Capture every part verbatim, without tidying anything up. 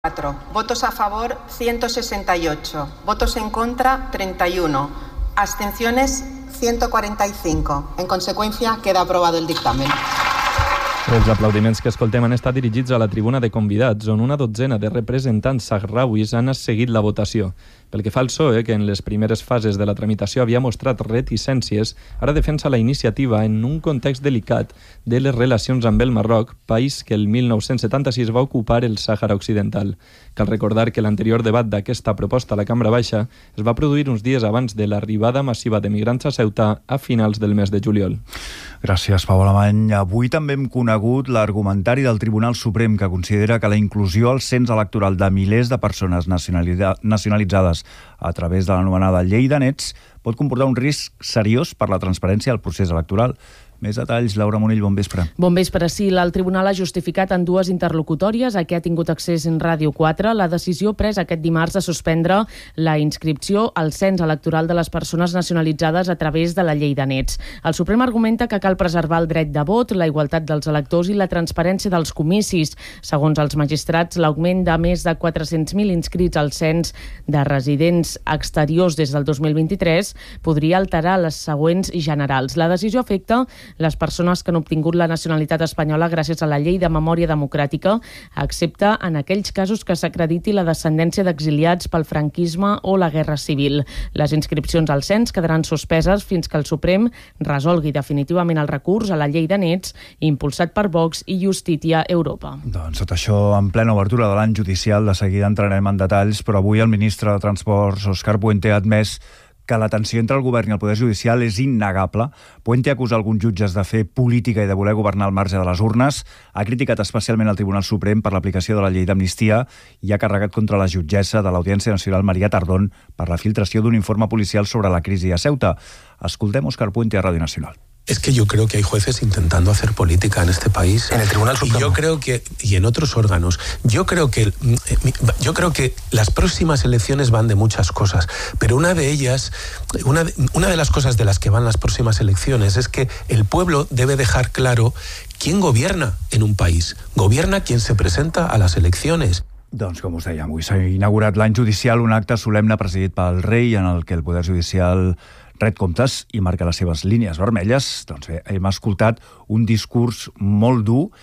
cuatro. Votos a favor, ciento sesenta y ocho. Votos en contra, treinta y uno. Abstenciones, ciento cuarenta y cinco. En consecuencia, queda aprobado el dictamen. Els aplaudiments que escoltem han estat dirigits a la tribuna de convidats, on una dotzena de representants sahrauis han seguit la votació. Pel que fa al P S O E, que en les primeres fases de la tramitació havia mostrat reticències, ara defensa la iniciativa en un context delicat de les relacions amb el Marroc, país que el mil nou-cents setanta-sis va ocupar el Sàhara Occidental. Cal recordar que l'anterior debat d'aquesta proposta a la Cambra Baixa es va produir uns dies abans de l'arribada massiva de migrants a Ceuta a finals del mes de juliol. Gràcies, Pau Alemany. Avui també hem conegut l'argumentari del Tribunal Suprem, que considera que la inclusió al cens electoral de milers de persones nacionalitzades a través de l'anomenada llei de nets pot comportar un risc seriós per la transparència del procés electoral. Més detalls, Laura Monell, bon vespre. Bon vespre, sí. El tribunal ha justificat en dues interlocutòries a què ha tingut accés en Ràdio quatre la decisió presa aquest dimarts de suspendre la inscripció al cens electoral de les persones nacionalitzades a través de la llei de nets. El Suprem argumenta que cal preservar el dret de vot, la igualtat dels electors i la transparència dels comicis. Segons els magistrats, l'augment de més de quatre-cents mil inscrits al cens de residents exteriors des del dos mil vint-i-tres podria alterar les següents generals. La decisió afecta les persones que han obtingut la nacionalitat espanyola gràcies a la llei de memòria democràtica, excepte en aquells casos que s'acrediti la descendència d'exiliats pel franquisme o la guerra civil. Les inscripcions al cens quedaran suspeses fins que el Suprem resolgui definitivament el recurs a la llei de nets impulsat per Vox i Justícia Europa. Doncs tot això en plena obertura de l'any judicial. De seguida entrarem en detalls, però avui el ministre de Transports, Òscar Puente, ha admès que la tensió entre el govern i el Poder Judicial és innegable. Puente acusa alguns jutges de fer política i de voler governar al marge de les urnes. Ha criticat especialment el Tribunal Suprem per l'aplicació de la llei d'amnistia i ha carregat contra la jutgessa de l'Audiència Nacional, Maria Tardón, per la filtració d'un informe policial sobre la crisi a Ceuta. Escoltem Òscar Puente a Ràdio Nacional. Es que yo creo que hay jueces intentando hacer política en este país. En el Tribunal Supremo. Y yo creo que, y en otros órganos, yo creo que, yo creo que las próximas elecciones van de muchas cosas, pero una de ellas, una de, una de las cosas de las que van las próximas elecciones es que el pueblo debe dejar claro quién gobierna en un país. Gobierna quien se presenta a las elecciones. Doncs, com us dèiem, avui s'ha inaugurat l'any judicial, un acte solemne presidit pel rei en el que el Poder Judicial ret comptes i marca les seves línies vermelles. Doncs bé, hem escoltat un discurs molt dur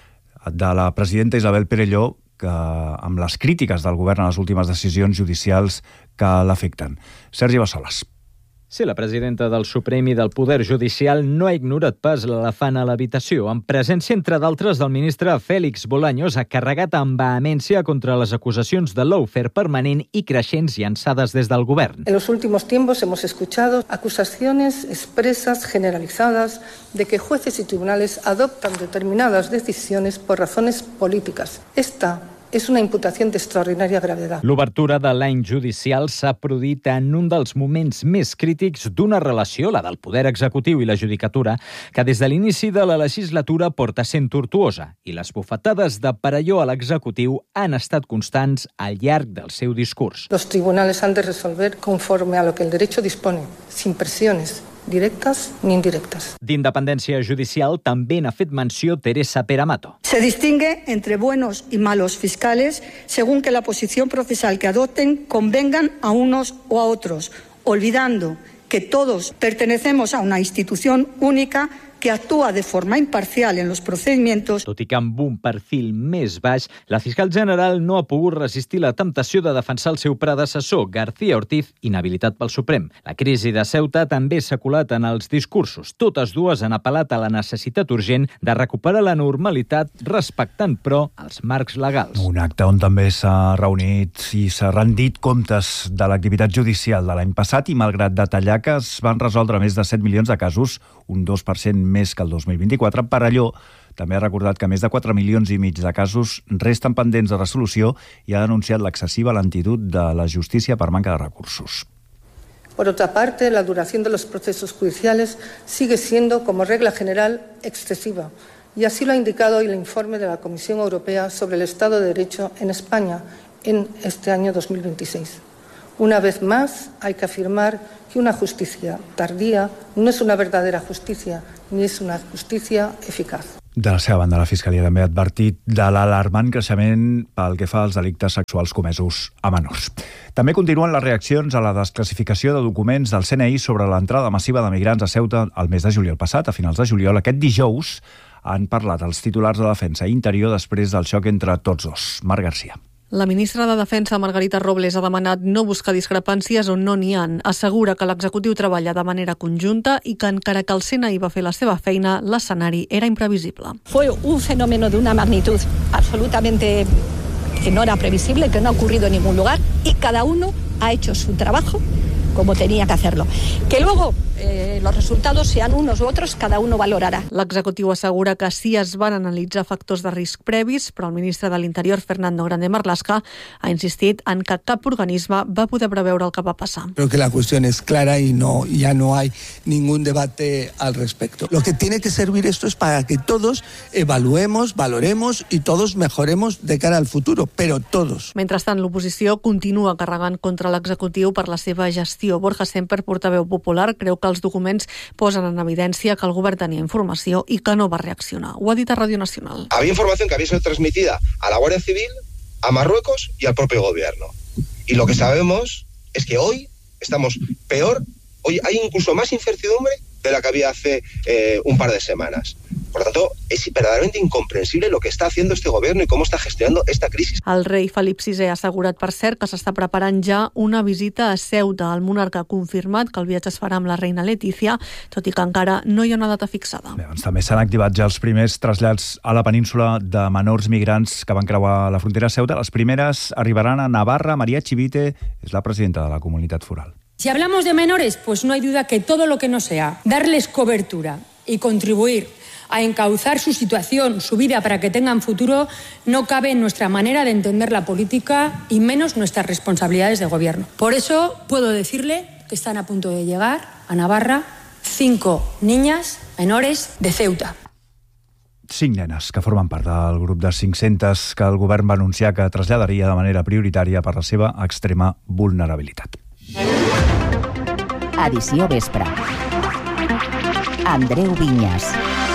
de la presidenta Isabel Perelló que, amb les crítiques del govern a les últimes decisions judicials que l'afecten. Sergi Bassoles. Sí, la presidenta del Suprem i del Poder Judicial no ha ignorat pas l'elefant a l'habitació. En presència, entre d'altres, del ministre Félix Bolaños, ha carregat amb vehemència contra les acusacions de lawfare permanent i creixents llançades des del govern. En los últimos tiempos hemos escuchado acusaciones expresas, generalizadas, de que jueces y tribunales adoptan determinadas decisiones por razones políticas. Esta és una imputació d'extraordinària gravetat. L'obertura de l'any judicial s'ha produït en un dels moments més crítics d'una relació, la del poder executiu i la judicatura, que des de l'inici de la legislatura porta sent tortuosa, i les bufetades de Perelló a l'executiu han estat constants al llarg del seu discurs. Los tribunales han de resolver conforme a lo que el derecho dispone, sin presiones directas ni indirectas. D'independència judicial també n'ha fet menció Teresa Peramato. Se distingue entre buenos y malos fiscales según que la posición procesal que adopten convengan a unos o a otros, olvidando que todos pertenecemos a una institución única que actúa de forma imparcial en los procedimientos. Tot i que amb un perfil més baix, la fiscal general no ha pogut resistir la temptació de defensar el seu predecessor, García Ortiz, inhabilitat pel Suprem. La crisi de Ceuta també s'ha colat en els discursos. Totes dues han apel·lat a la necessitat urgent de recuperar la normalitat, respectant, però, els marcs legals. Un acte on també s'ha reunit i s'ha rendit comptes de l'activitat judicial de l'any passat i, malgrat detallar que es van resoldre més de set milions de casos, un dos per cent més que el dos mil vint-i-quatre, Perelló també ha recordat que més de quatre milions i mig de casos resten pendents de resolució i ha denunciat l'excessiva lentitud de la justícia per manca de recursos. Por otra parte, la duración de los procesos judiciales sigue siendo, como regla general, excesiva, y así lo ha indicado hoy el informe de la Comisión Europea sobre el Estado de Derecho en España en este año dos mil veintiséis. Una vez más, hay que afirmar que una justicia tardía no es una verdadera justicia, ni es una justicia eficaz. De la seva banda, la Fiscalia també ha advertit de l'alarmant creixement pel que fa als delictes sexuals comesos a menors. També continuen les reaccions a la desclassificació de documents del C N I sobre l'entrada massiva de migrants a Ceuta al mes de juliol passat. A finals de juliol, aquest dijous, han parlat els titulars de Defensa i Interior després del xoc entre tots dos. Marc Garcia. La ministra de Defensa, Margarita Robles, ha demanat no buscar discrepàncies on no n'hi ha. Assegura que l'executiu treballa de manera conjunta i que encara que el C N I va fer la seva feina, l'escenari era imprevisible. Fue un fenómeno de una magnitud absolutamente que no era previsible, que no ha ocurrido en ningún lugar y cada uno ha hecho su trabajo como tenía que hacerlo. Que luego eh, los resultados sean unos u otros, cada uno valorarà. L'executiu assegura que sí es van analitzar factors de risc previs, però el ministre de l'Interior, Fernando Grande Marlaska, ha insistit en que cap organisme va poder preveure el que va passar. Creo que la cuestión es clara y no, ya no hay ningún debate al respecto. Lo que tiene que servir esto es para que todos evaluemos, valoremos y todos mejoremos de cara al futuro, però todos. Mentrestant, l'oposició continua carregant contra l'executiu per la seva gestió. Borja Semper, portaveu popular, creu que els documents posen en evidència que el govern tenia informació i que no va reaccionar. Ho ha dit a Ràdio Nacional. Había información que había sido transmitida a la Guardia Civil, a Marruecos y al propio gobierno. Y lo que sabemos es que hoy estamos peor, hoy hay incluso más incertidumbre de la que había hace eh, un par de semanas. Por lo tanto, es verdaderamente incomprensible lo que está haciendo este gobierno y cómo está gestionando esta crisis. El rei Felip sisè ha assegurat, per cert, que s'està preparant ja una visita a Ceuta. El monarca ha confirmat que el viatge es farà amb la reina Letícia, tot i que encara no hi ha una data fixada. Bé, doncs també s'han activat ja els primers trasllats a la península de menors migrants que van creuar la frontera a Ceuta. Les primeres arribaran a Navarra. María Chivite és la presidenta de la comunitat foral. Si hablamos de menores, pues no hay duda que todo lo que no sea darles cobertura y contribuir a encauzar su situación, su vida para que tengan futuro, no cabe en nuestra manera de entender la política y menos nuestras responsabilidades de gobierno. Por eso puedo decirle que están a punto de llegar a Navarra cinco niñas menores de Ceuta. Cinc nenes que formen part del grup de cinc-centes que el govern va anunciar que traslladaria de manera prioritària per la seva extrema vulnerabilitat. Edició Vespre. Andreu Vinyes.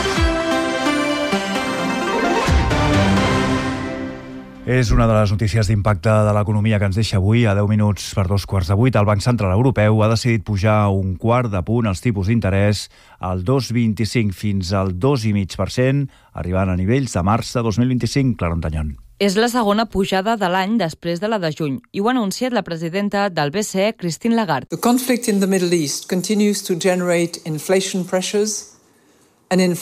És una de les notícies d'impacte de l'economia que ens deixa avui. A deu minuts per dos quarts de vuit, el Banc Central Europeu ha decidit pujar un quart de punt els tipus d'interès al dos coma vint-i-cinc fins al dos coma cinc per cent, arribant a nivells de març de dos mil vint-i-cinc. Clara Ontañón. És la segona pujada de l'any després de la de juny i ho ha anunciat la presidenta del B C E, Christine Lagarde. The conflict in the Middle East continues to generate inflation pressures. I ha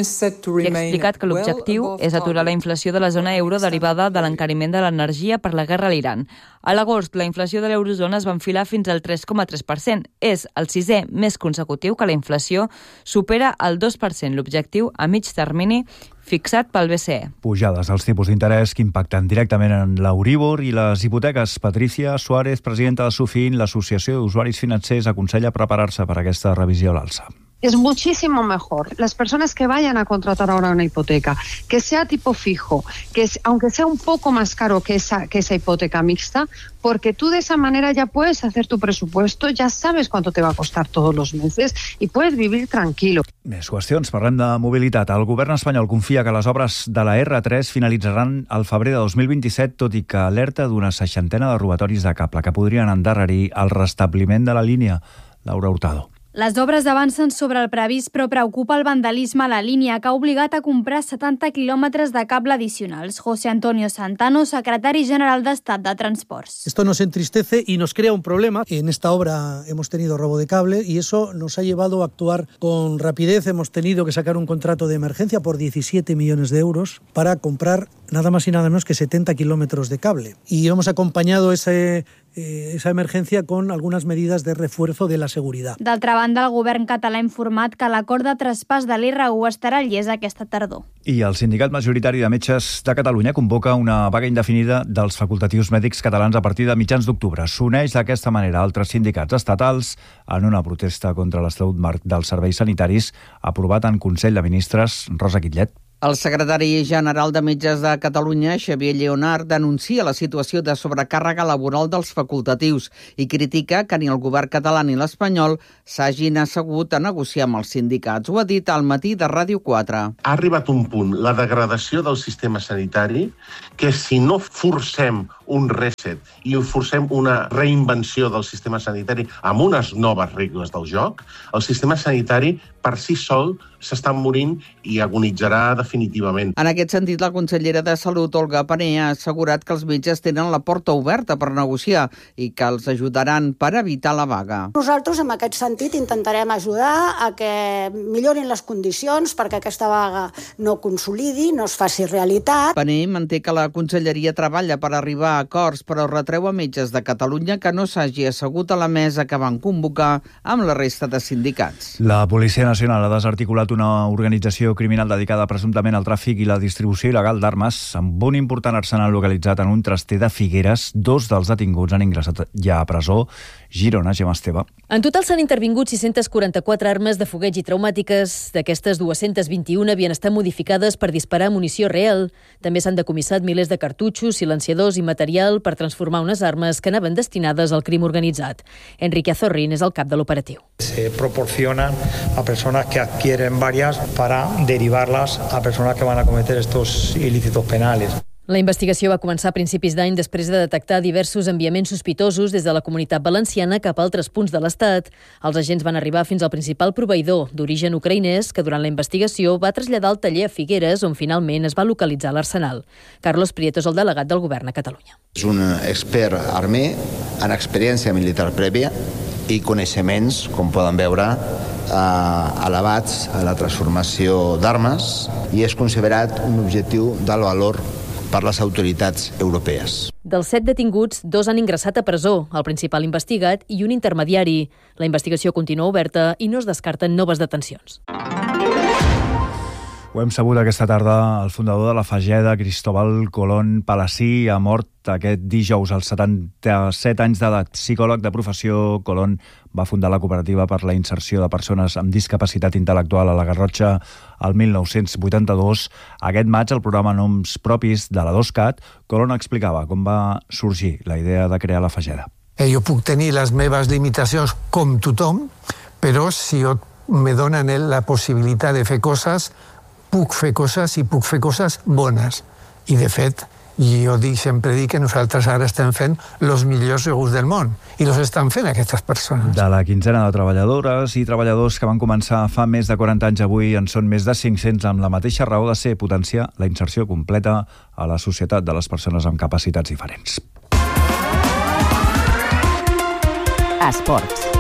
explicat que l'objectiu és aturar la inflació de la zona euro derivada de l'encariment de l'energia per la guerra a l'Iran. A l'agost, la inflació de l'eurozona es va enfilar fins al tres coma tres per cent. És el sisè mes consecutiu que la inflació supera el dos per cent, l'objectiu a mig termini fixat pel B C E. Pujades dels tipus d'interès que impacten directament en l'Euríbor i les hipoteques. Patricia Suárez, presidenta de SUFIN, l'Associació d'Usuaris Financers, aconsella preparar-se per a aquesta revisió a l'alça. Es muchísimo mejor las personas que vayan a contratar ahora una hipoteca, que sea tipo fijo, que es, aunque sea un poco más caro que esa, que esa hipoteca mixta, porque tú de esa manera ya puedes hacer tu presupuesto, ya sabes cuánto te va a costar todos los meses y puedes vivir tranquilo. Més qüestions, parlem de mobilitat. El govern espanyol confia que les obres de la erre tres finalitzaran al febrer de dos mil vint-i-set, tot i que alerta d'una seixantena de robatoris de cable que podrien endarrerir el restabliment de la línia. Laura Hurtado. Les obres avancen sobre el previst, però preocupa el vandalisme a la línia, que ha obligat a comprar setanta quilòmetres de cable addicionals. José Antonio Santano, secretari general d'Estat de Transports. Esto nos entristece y nos crea un problema. En esta obra hemos tenido robo de cable y eso nos ha llevado a actuar con rapidez. Hemos tenido que sacar un contrato de emergencia por diecisiete millones de euros para comprar nada más y nada menos que setenta kilómetros de cable. Y hemos acompañado ese... esa emergència con algunes medidas de refuerzo de la seguretat. D'altra banda, el govern català ha informat que l'acord de traspàs de l'R u estarà al llest aquesta tardor. I el Sindicat Majoritari de Metges de Catalunya convoca una vaga indefinida dels facultatius mèdics catalans a partir de mitjans d'octubre. S'uneix d'aquesta manera a altres sindicats estatals en una protesta contra l'estatut marc dels serveis sanitaris aprovat en Consell de Ministres. Rosa Quitlet. El secretari general de Metges de Catalunya, Xavier Lleonart, denuncia la situació de sobrecàrrega laboral dels facultatius i critica que ni el govern català ni l'espanyol s'hagin assegut a negociar amb els sindicats. Ho ha dit al matí de Ràdio quatre. Ha arribat un punt, la degradació del sistema sanitari, que si no forcem un reset i forcem una reinvenció del sistema sanitari amb unes noves regles del joc, el sistema sanitari per si sol s'està morint i agonitzarà definitivament. En aquest sentit, la consellera de Salut, Olga Pané, ha assegurat que els metges tenen la porta oberta per negociar i que els ajudaran per evitar la vaga. Nosaltres, en aquest sentit, intentarem ajudar a que millorin les condicions perquè aquesta vaga no consolidi, no es faci realitat. Pané manté que la conselleria treballa per arribar a acords, però retreu a Metges de Catalunya que no s'hagi assegut a la mesa que van convocar amb la resta de sindicats. La Policia Nacional ha desarticulat una organització criminal dedicada presumptament al tràfic i la distribució il·legal d'armes amb un important arsenal localitzat en un traster de Figueres. Dos dels detinguts han ingressat ja a presó. Girona, Gemma Esteve. En total s'han intervingut sis-centes quaranta-quatre armes de fogueig i traumàtiques. D'aquestes, dues-centes vint-i-una havien estat modificades per disparar munició real. També s'han decomissat milers de cartutxos, silenciadors i material per transformar unes armes que anaven destinades al crim organitzat. Enrique Azorrín és el cap de l'operatiu. Se proporcionan a personas que adquieren varias para derivarlas a personas que van a cometer estos ilícitos penales. La investigació va començar a principis d'any després de detectar diversos enviaments sospitosos des de la Comunitat Valenciana cap a altres punts de l'Estat. Els agents van arribar fins al principal proveïdor d'origen ucraïnès que durant la investigació va traslladar el taller a Figueres, on finalment es va localitzar l'arsenal. Carlos Prieto és el delegat del govern a Catalunya. És un expert armé amb experiència militar prèvia i coneixements, com poden veure, eh, elevats a la transformació d'armes i és considerat un objectiu d'alt valor per les autoritats europees. Dels set detinguts, dos han ingressat a presó, el principal investigat i un intermediari. La investigació continua oberta i no es descarten noves detencions. Ho hem sabut aquesta tarda, el fundador de la Fageda, Cristóbal Colón Palací, ha mort aquest dijous als setanta-set anys d'edat. Psicòleg de professió, Colón va fundar la cooperativa per la inserció de persones amb discapacitat intel·lectual a la Garrotxa el mil nou-cents vuitanta-dos. Aquest maig, al programa Noms Propis de la DOSCAT, Colón explicava com va sorgir la idea de crear la Fageda. Eh, jo puc tenir les meves limitacions com tothom, però si me donen la possibilitat de fer coses, puc fer coses i puc fer coses bones. I, de fet, jo dic, sempre dic que nosaltres ara estem fent els millors segurs del món i els estan fent aquestes persones. De la quinzena de treballadores i treballadors que van començar fa més de quaranta anys, avui en són més de cinc-cents, amb la mateixa raó de ser potenciar la inserció completa a la societat de les persones amb capacitats diferents. Esports.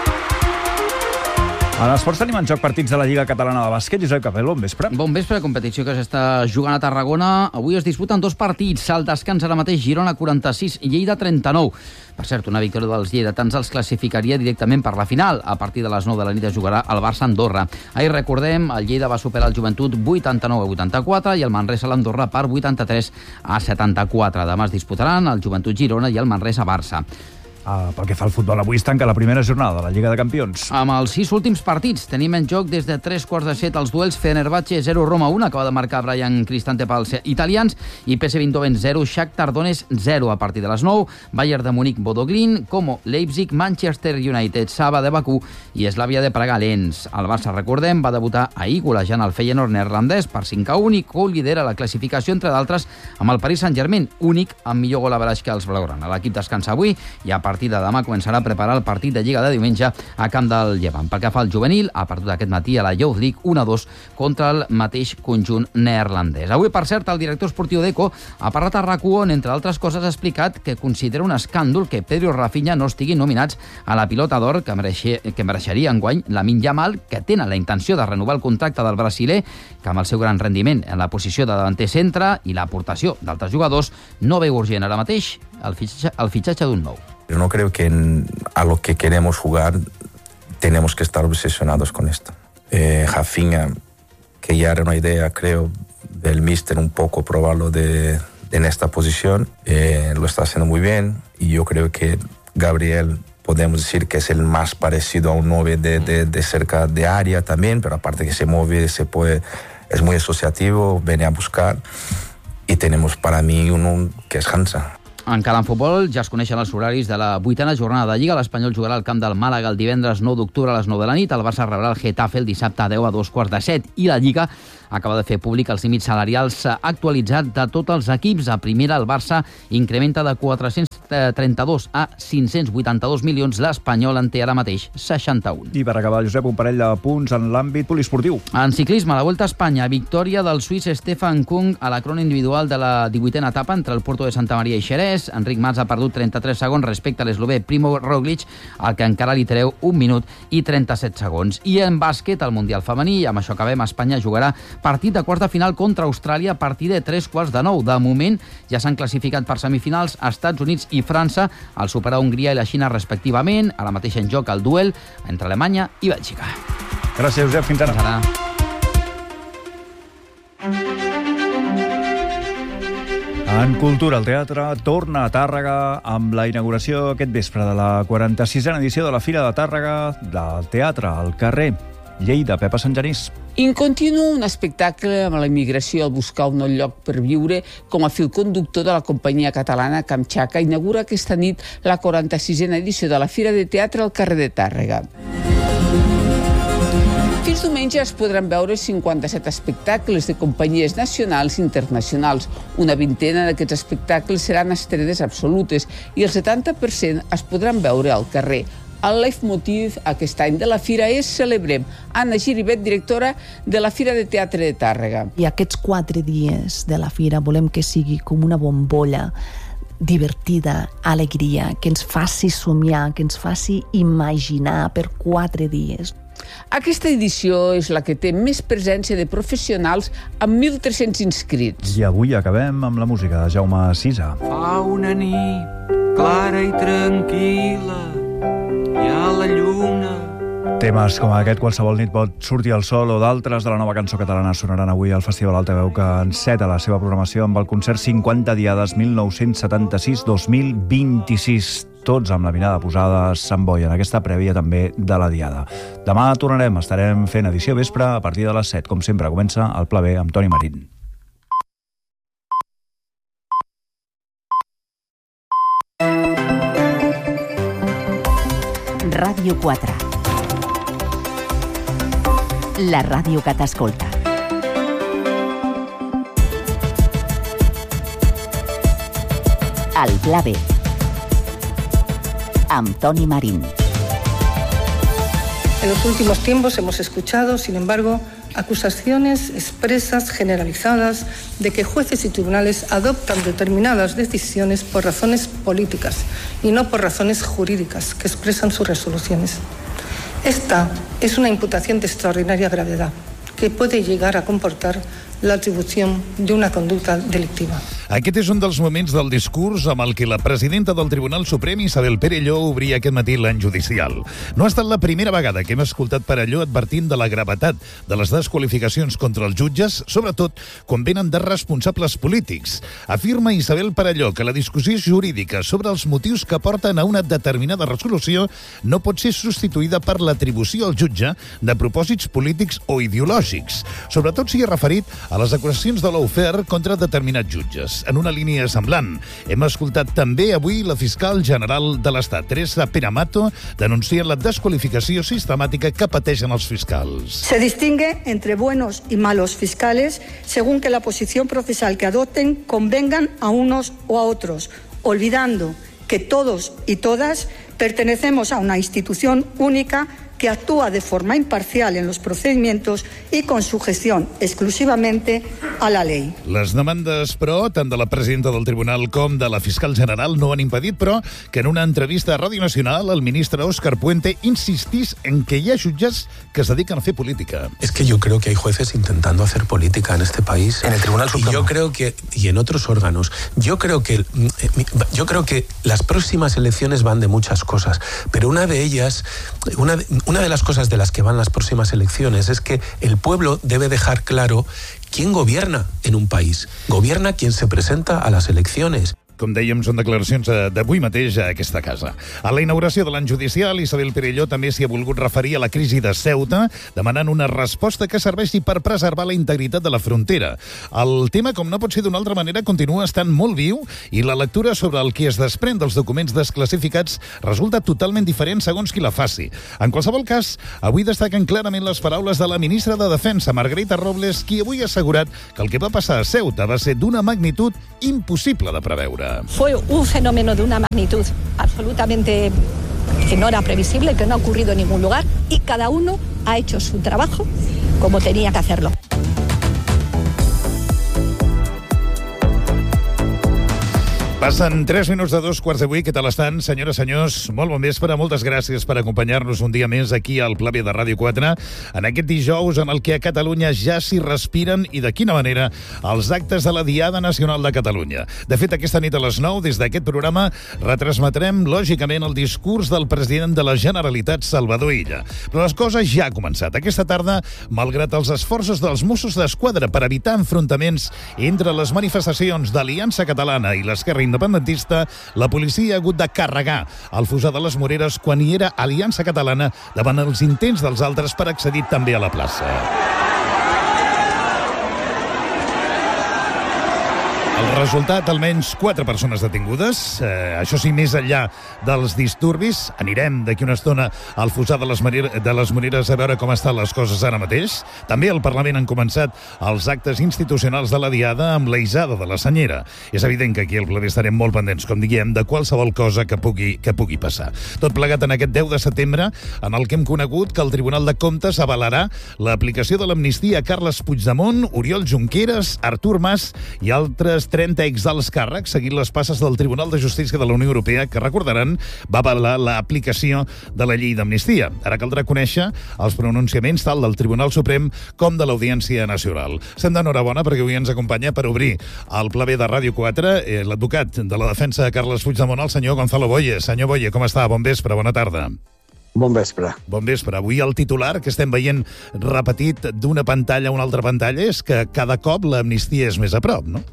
A l'esports tenim en joc partits de la Lliga Catalana de Bàsquet. Josep Capel, bon vespre. Bon vespre, competició que s'està jugant a Tarragona. Avui es disputen dos partits. Al descans ara mateix Girona quaranta-sis, Lleida trenta-nou. Per cert, una victòria dels lleidatans els classificaria directament per la final. A partir de les nou de la nit es jugarà el Barça-Andorra. Ahir, recordem, el Lleida va superar el Joventut vuitanta-nou a vuitanta-quatre i el Manresa a l'Andorra per vuitanta-tres a setanta-quatre. Demà es disputaran el Joventut-Girona i el Manresa-Barça. Uh, pel que fa al futbol, avui es tanca la primera jornada de la Lliga de Campions. Amb els sis últims partits tenim en joc des de tres quarts de set els duels Fenerbahce zero Roma un, acaba de marcar Brian Cristante pels italians, i P S V Eindhoven zero Shakhtar Donetsk zero. A partir de les nou, Bayern de Múnich Bodo Glimt, Como Leipzig, Manchester United Saba de Bakú i Slavia de Praga Lens. El Barça, recordem, va debutar ahir golejant el Feyenoord neerlandès per cinc a un i co-lidera la classificació, entre d'altres, amb el Paris Saint-Germain, únic amb millor gol average que els blaugrana. L'equip descansa avui i a partir de demà començarà a preparar el partit de Lliga de diumenge a camp del Llevant. Pel que fa al juvenil, ha perdut aquest matí a la Youth League un a dos contra el mateix conjunt neerlandès. Avui, per cert, el director esportiu d'Eco ha parlat a RAC u, on, entre altres coses, ha explicat que considera un escàndol que Pedro i Rafinha no estiguin nominats a la pilota d'or que, mereixer, que mereixeria enguany Lamine Yamal, que tenen la intenció de renovar el contracte del brasiler, que amb el seu gran rendiment en la posició de davanter centre i l'aportació d'altres jugadors no veu urgent ara mateix el fitxatge, el fitxatge d'un nou. Pero no creo que en, a lo que queremos jugar tenemos que estar obsesionados con esto. Eh, Rafinha, que ya era una idea, creo, del míster un poco probarlo de, de en esta posición, eh, lo está haciendo muy bien y yo creo que Gabriel podemos decir que es el más parecido a un nueve de, de, de cerca de área también, pero aparte que se mueve, se puede es muy asociativo, viene a buscar, y tenemos para mí uno que es Hansa. Encara en futbol, ja es coneixen els horaris de la vuitena jornada de Lliga. L'Espanyol jugarà al camp del Màlaga el divendres nou d'octubre a les nou de la nit. El Barça rebrà el Getafe el dissabte a deu a dos quarts de set. I la Lliga acaba de fer públic els límits salarials actualitzats de tots els equips. A primera, el Barça incrementa de quatre-cents trenta-dos a cinc-cents vuitanta-dos milions. L'Espanyol en té ara mateix seixanta-un. I per acabar, Josep, un parell de punts en l'àmbit poliesportiu. En ciclisme, a la Volta a Espanya, victòria del suís Stefan Kung a la crona individual de la divuitena etapa entre el Porto de Santa Maria i Xerès. Enric Mas ha perdut trenta-tres segons respecte a l'eslové Primo Roglic, al que encara li treu un minut i trenta-set segons. I en bàsquet, al Mundial Femení, amb això acabem, Espanya jugarà partit de quarts de final contra Austràlia a partir de tres quarts de nou. De moment ja s'han classificat per semifinals Estats Units i França, al superar Hongria i la Xina respectivament. Ara mateix en joc el duel entre Alemanya i Bèlgica. Gràcies, Josep. Fins ara. Fins ara. En cultura, el teatre torna a Tàrrega amb la inauguració aquest vespre de la quaranta-sisena edició de la Fira de Tàrrega del Teatre al carrer. Lleida, Pepa Sant Genís. In continu, un espectacle amb la immigració al buscar un nou lloc per viure, com a fil conductor de la companyia catalana Kamchatka, inaugura aquesta nit la quaranta-sisena edició de la Fira de Teatre al carrer de Tàrrega. Fins diumenge es podran veure cinquanta-set espectacles de companyies nacionals i internacionals. Una vintena d'aquests espectacles seran estrenes absolutes i el setanta per cent es podran veure al carrer. El leitmotiv aquest any de la Fira és Celebrem. Anna Giribet, directora de la Fira de Teatre de Tàrrega. I aquests quatre dies de la Fira volem que sigui com una bombolla divertida, alegria, que ens faci somiar, que ens faci imaginar per quatre dies. Aquesta edició és la que té més presència de professionals amb mil tres-cents inscrits. I avui acabem amb la música de Jaume Sisa. Fa una nit clara i tranquil·la, hi ha la lluna. Temes com aquest, qualsevol nit pot sortir el sol, o d'altres de la nova cançó catalana sonaran avui al Festival Alta Veu, que enceta la seva programació amb el concert cinquanta diades mil nou-cents setanta-sis dos mil vint-i-sis. Tots amb la mirada posada a Sant Boi, en aquesta prèvia també de la Diada. Demà tornarem, estarem fent edició vespre a partir de les set. Com sempre, comença el Pla B amb Toni Marín. Ràdio quatre. La ràdio que t'escolta. El Pla B. Amb Toni Marín. En los últimos tiempos hemos escuchado, sin embargo, acusaciones expresas, generalizadas, de que jueces y tribunales adoptan determinadas decisiones por razones políticas y no por razones jurídicas que expresan sus resoluciones. Esta es una imputación de extraordinaria gravedad que puede llegar a comportar la atribució d'una conducta delictiva. Aquest és un dels moments del discurs amb el que la presidenta del Tribunal Suprem, Isabel Perelló, obria aquest matí l'any judicial. No ha estat la primera vegada que hem escoltat Perelló advertint de la gravetat de les desqualificacions contra els jutges, sobretot quan venen de responsables polítics. Afirma Isabel Perelló que la discussió jurídica sobre els motius que porten a una determinada resolució no pot ser substituïda per l'atribució al jutge de propòsits polítics o ideològics. Sobretot s'hi ha referit a les acusacions de lawfare contra determinats jutges. En una línia semblant, hem escoltat també avui la fiscal general de l'Estat, Teresa Peramato, denunciant la desqualificació sistemàtica que pateixen els fiscals. Se distingue entre buenos y malos fiscales según que la posición procesal que adopten convengan a unos o a otros, olvidando que todos y todas pertenecemos a una institución única que actúa de forma imparcial en los procedimientos y con sujeción exclusivamente a la ley. Les demandes, però, tant de la presidenta del tribunal com de la fiscal general no han impedit, però, que en una entrevista a Ràdio Nacional el ministre Óscar Puente insistís en que hi ha jutges que es dedican a hacer política. Es que yo creo que hay jueces intentando hacer política en este país. En el Tribunal Supremo. Y yo creo que, y en otros órganos, yo creo que, yo creo que las próximas elecciones van de muchas cosas, pero una de ellas, una de, Una de las cosas de las que van las próximas elecciones es que el pueblo debe dejar claro quién gobierna en un país. Gobierna quien se presenta a las elecciones. Com dèiem, són declaracions d'avui mateix a aquesta casa. A la inauguració de l'any judicial, Isabel Perelló també s'hi ha volgut referir a la crisi de Ceuta, demanant una resposta que serveixi per preservar la integritat de la frontera. El tema, com no pot ser d'una altra manera, continua estant molt viu i la lectura sobre el que es desprèn dels documents desclassificats resulta totalment diferent segons qui la faci. En qualsevol cas, avui destaquen clarament les paraules de la ministra de Defensa, Margarita Robles, qui avui ha assegurat que el que va passar a Ceuta va ser d'una magnitud impossible de preveure. Fue un fenómeno de una magnitud absolutamente que no era previsible, que no ha ocurrido en ningún lugar y cada uno ha hecho su trabajo como tenía que hacerlo. Passen tres minuts de dos quarts de vuit. Què tal estan, senyores, senyors? Molt bon vespre. Moltes gràcies per acompanyar-nos un dia més aquí al Pla B de Ràdio quatre, en aquest dijous en el que a Catalunya ja s'hi respiren, i de quina manera, els actes de la Diada Nacional de Catalunya. De fet, aquesta nit a les nou, des d'aquest programa, retransmetrem, lògicament, el discurs del president de la Generalitat, Salvador Illa. Però les coses ja han començat. Aquesta tarda, malgrat els esforços dels Mossos d'Esquadra per evitar enfrontaments entre les manifestacions d'Aliança Catalana i l'Esquerra Independentista, la policia ha hagut de carregar el Fossar de les Moreres quan hi era Aliança Catalana davant els intents dels altres per accedir també a la plaça. El resultat, almenys quatre persones detingudes. Eh, això sí, més enllà dels disturbis. Anirem d'aquí una estona al Fossar de les, de les Moreres a veure com estan les coses ara mateix. També al Parlament han començat els actes institucionals de la Diada amb la Isada de la Senyera. És evident que aquí al Pla B estarem molt pendents, com diguem, de qualsevol cosa que pugui, que pugui passar. Tot plegat en aquest deu de setembre, en el que hem conegut que el Tribunal de Comptes avalarà l'aplicació de l'amnistia a Carles Puigdemont, Oriol Junqueras, Artur Mas i altres trenta exalts càrrecs, seguint les passes del Tribunal de Justícia de la Unió Europea, que, recordaran, va avalar l'aplicació de la llei d'amnistia. Ara caldrà conèixer els pronunciaments tant del Tribunal Suprem com de l'Audiència Nacional. Estem d'enhorabona perquè avui ens acompanya per obrir el Pla B de Ràdio quatre eh, l'advocat de la defensa de Carles Puigdemont, el senyor Gonzalo Boye. Senyor Boye, com està? Bon vespre, bona tarda. Bon vespre. Bon vespre. Avui el titular que estem veient repetit d'una pantalla a una altra pantalla és que cada cop l'amnistia és més a prop, no?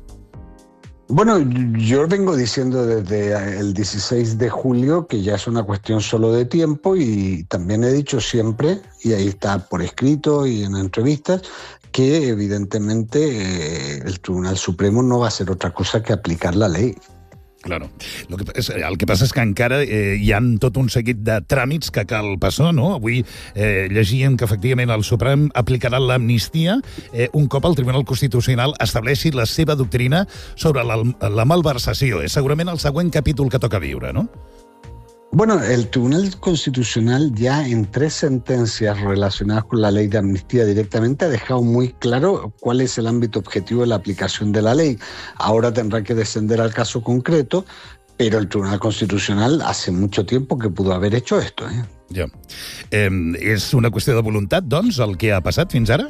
Bueno, yo vengo diciendo desde el dieciséis de julio que ya es una cuestión solo de tiempo, y también he dicho siempre, y ahí está por escrito y en entrevistas, que evidentemente eh, el Tribunal Supremo no va a hacer otra cosa que aplicar la ley. Claro. Lo que, és, el que passa és que encara eh, hi ha tot un seguit de tràmits que cal passar, no? Avui eh, llegíem que efectivament el Suprem aplicarà l'amnistia eh, un cop el Tribunal Constitucional estableixi la seva doctrina sobre la, la malversació. És segurament el següent capítol que toca viure, no? Bueno, el Tribunal Constitucional ya en tres sentencias relacionadas con la ley de amnistía directamente ha dejado muy claro cuál es el ámbito objetivo de la aplicación de la ley. Ahora tendrá que descender al caso concreto, pero el Tribunal Constitucional hace mucho tiempo que pudo haber hecho esto. ¿eh? Ja. Eh, és una qüestió de voluntat, doncs, el que ha passat fins ara?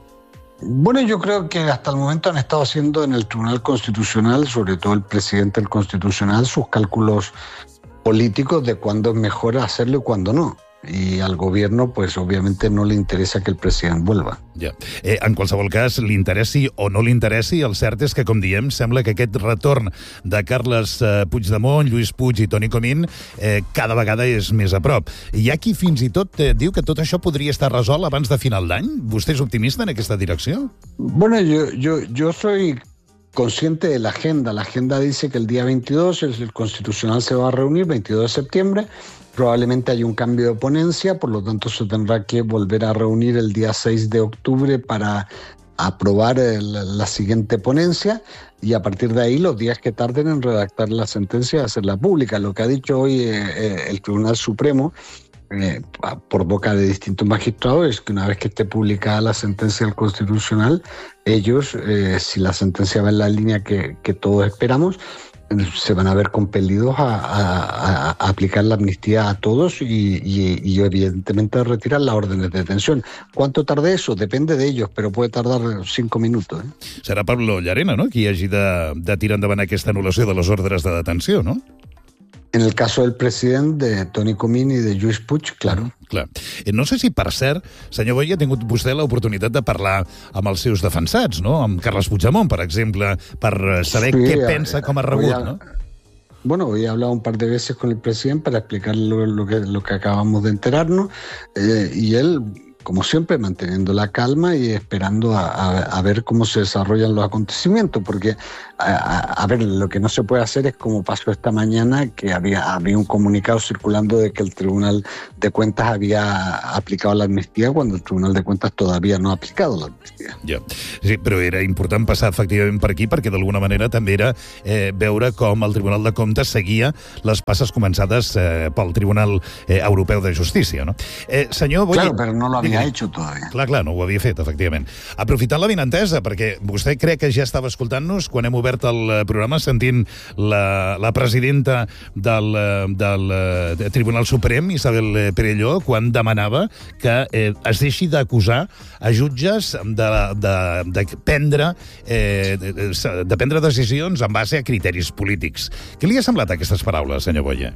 Bueno, yo creo que hasta el momento han estado haciendo en el Tribunal Constitucional, sobre todo el presidente del Constitucional, sus cálculos políticos de cuándo es mejor hacerlo y cuándo no. I al gobierno, pues, obviamente no le interesa que el president vuelva. Ja. Eh, en qualsevol cas, li interessi o no li interessi, el cert és que, com diem, sembla que aquest retorn de Carles eh, Puigdemont, Lluís Puig i Toni Comín eh, cada vegada és més a prop. Hi ha qui fins i tot eh, diu que tot això podria estar resolt abans de final d'any. Vostè és optimista en aquesta direcció? Bueno, yo, yo, yo soy consciente de la agenda. La agenda dice que el día veintidós el Constitucional se va a reunir, veintidós de septiembre. Probablemente hay un cambio de ponencia, por lo tanto se tendrá que volver a reunir el día seis de octubre para aprobar el, la siguiente ponencia, y a partir de ahí los días que tarden en redactar la sentencia y hacerla pública. Lo que ha dicho hoy eh, el Tribunal Supremo, Eh, por boca de distintos magistrados, es que una vez que esté publicada la sentencia del Constitucional, ellos, eh, si la sentencia va en la línea que, que todos esperamos, se van a ver compelidos a, a, a aplicar la amnistía a todos y, y, y evidentemente a retirar las órdenes de detención. ¿Cuánto tarde eso? Depende de ellos, pero puede tardar cinco minutos. ¿eh? Serà Pablo Llarena, no?, qui hagi de, de tirar endavant aquesta anul·lació de les ordres de detenció, no? En el caso del president, de Toni Comín i de Lluís Puig, claro. Clar. No sé si, per cert, senyor Boye, ha tingut vostè l'oportunitat de parlar amb els seus defensats, no? Amb Carles Puigdemont, per exemple, per saber sí, què pensa, com ha rebut, a, no? Bueno, hoy he hablado un par de veces con el presidente para explicarle lo, lo, que, lo que acabamos de enterarnos eh, y él, como siempre, manteniendo la calma y esperando a, a, a ver cómo se desarrollan los acontecimientos, porque, a, a ver, lo que no se puede hacer es como pasó esta mañana, que había, había un comunicado circulando de que el Tribunal de Cuentas había aplicado la amnistía cuando el Tribunal de Cuentas todavía no ha aplicado la amnistía. Ja, sí, però era important passar efectivament per aquí perquè d'alguna manera també era eh, veure com el Tribunal de Comptes seguia les passes començades eh, pel Tribunal eh, Europeu de Justícia, no? Eh, senyor Boye... Claro, pero no lo había hecho todavía. Clar, clar, no ho havia fet, efectivament. Aprofitant la benentesa, perquè vostè crec que ja estava escoltant-nos quan hem obert el programa sentint la, la presidenta del, del, del Tribunal Suprem, Isabel Perelló, quan demanava que eh, es deixi d'acusar a jutges de, de, de, prendre, eh, de, de prendre decisions en base a criteris polítics. Què li ha semblat aquestes paraules, senyor Boye?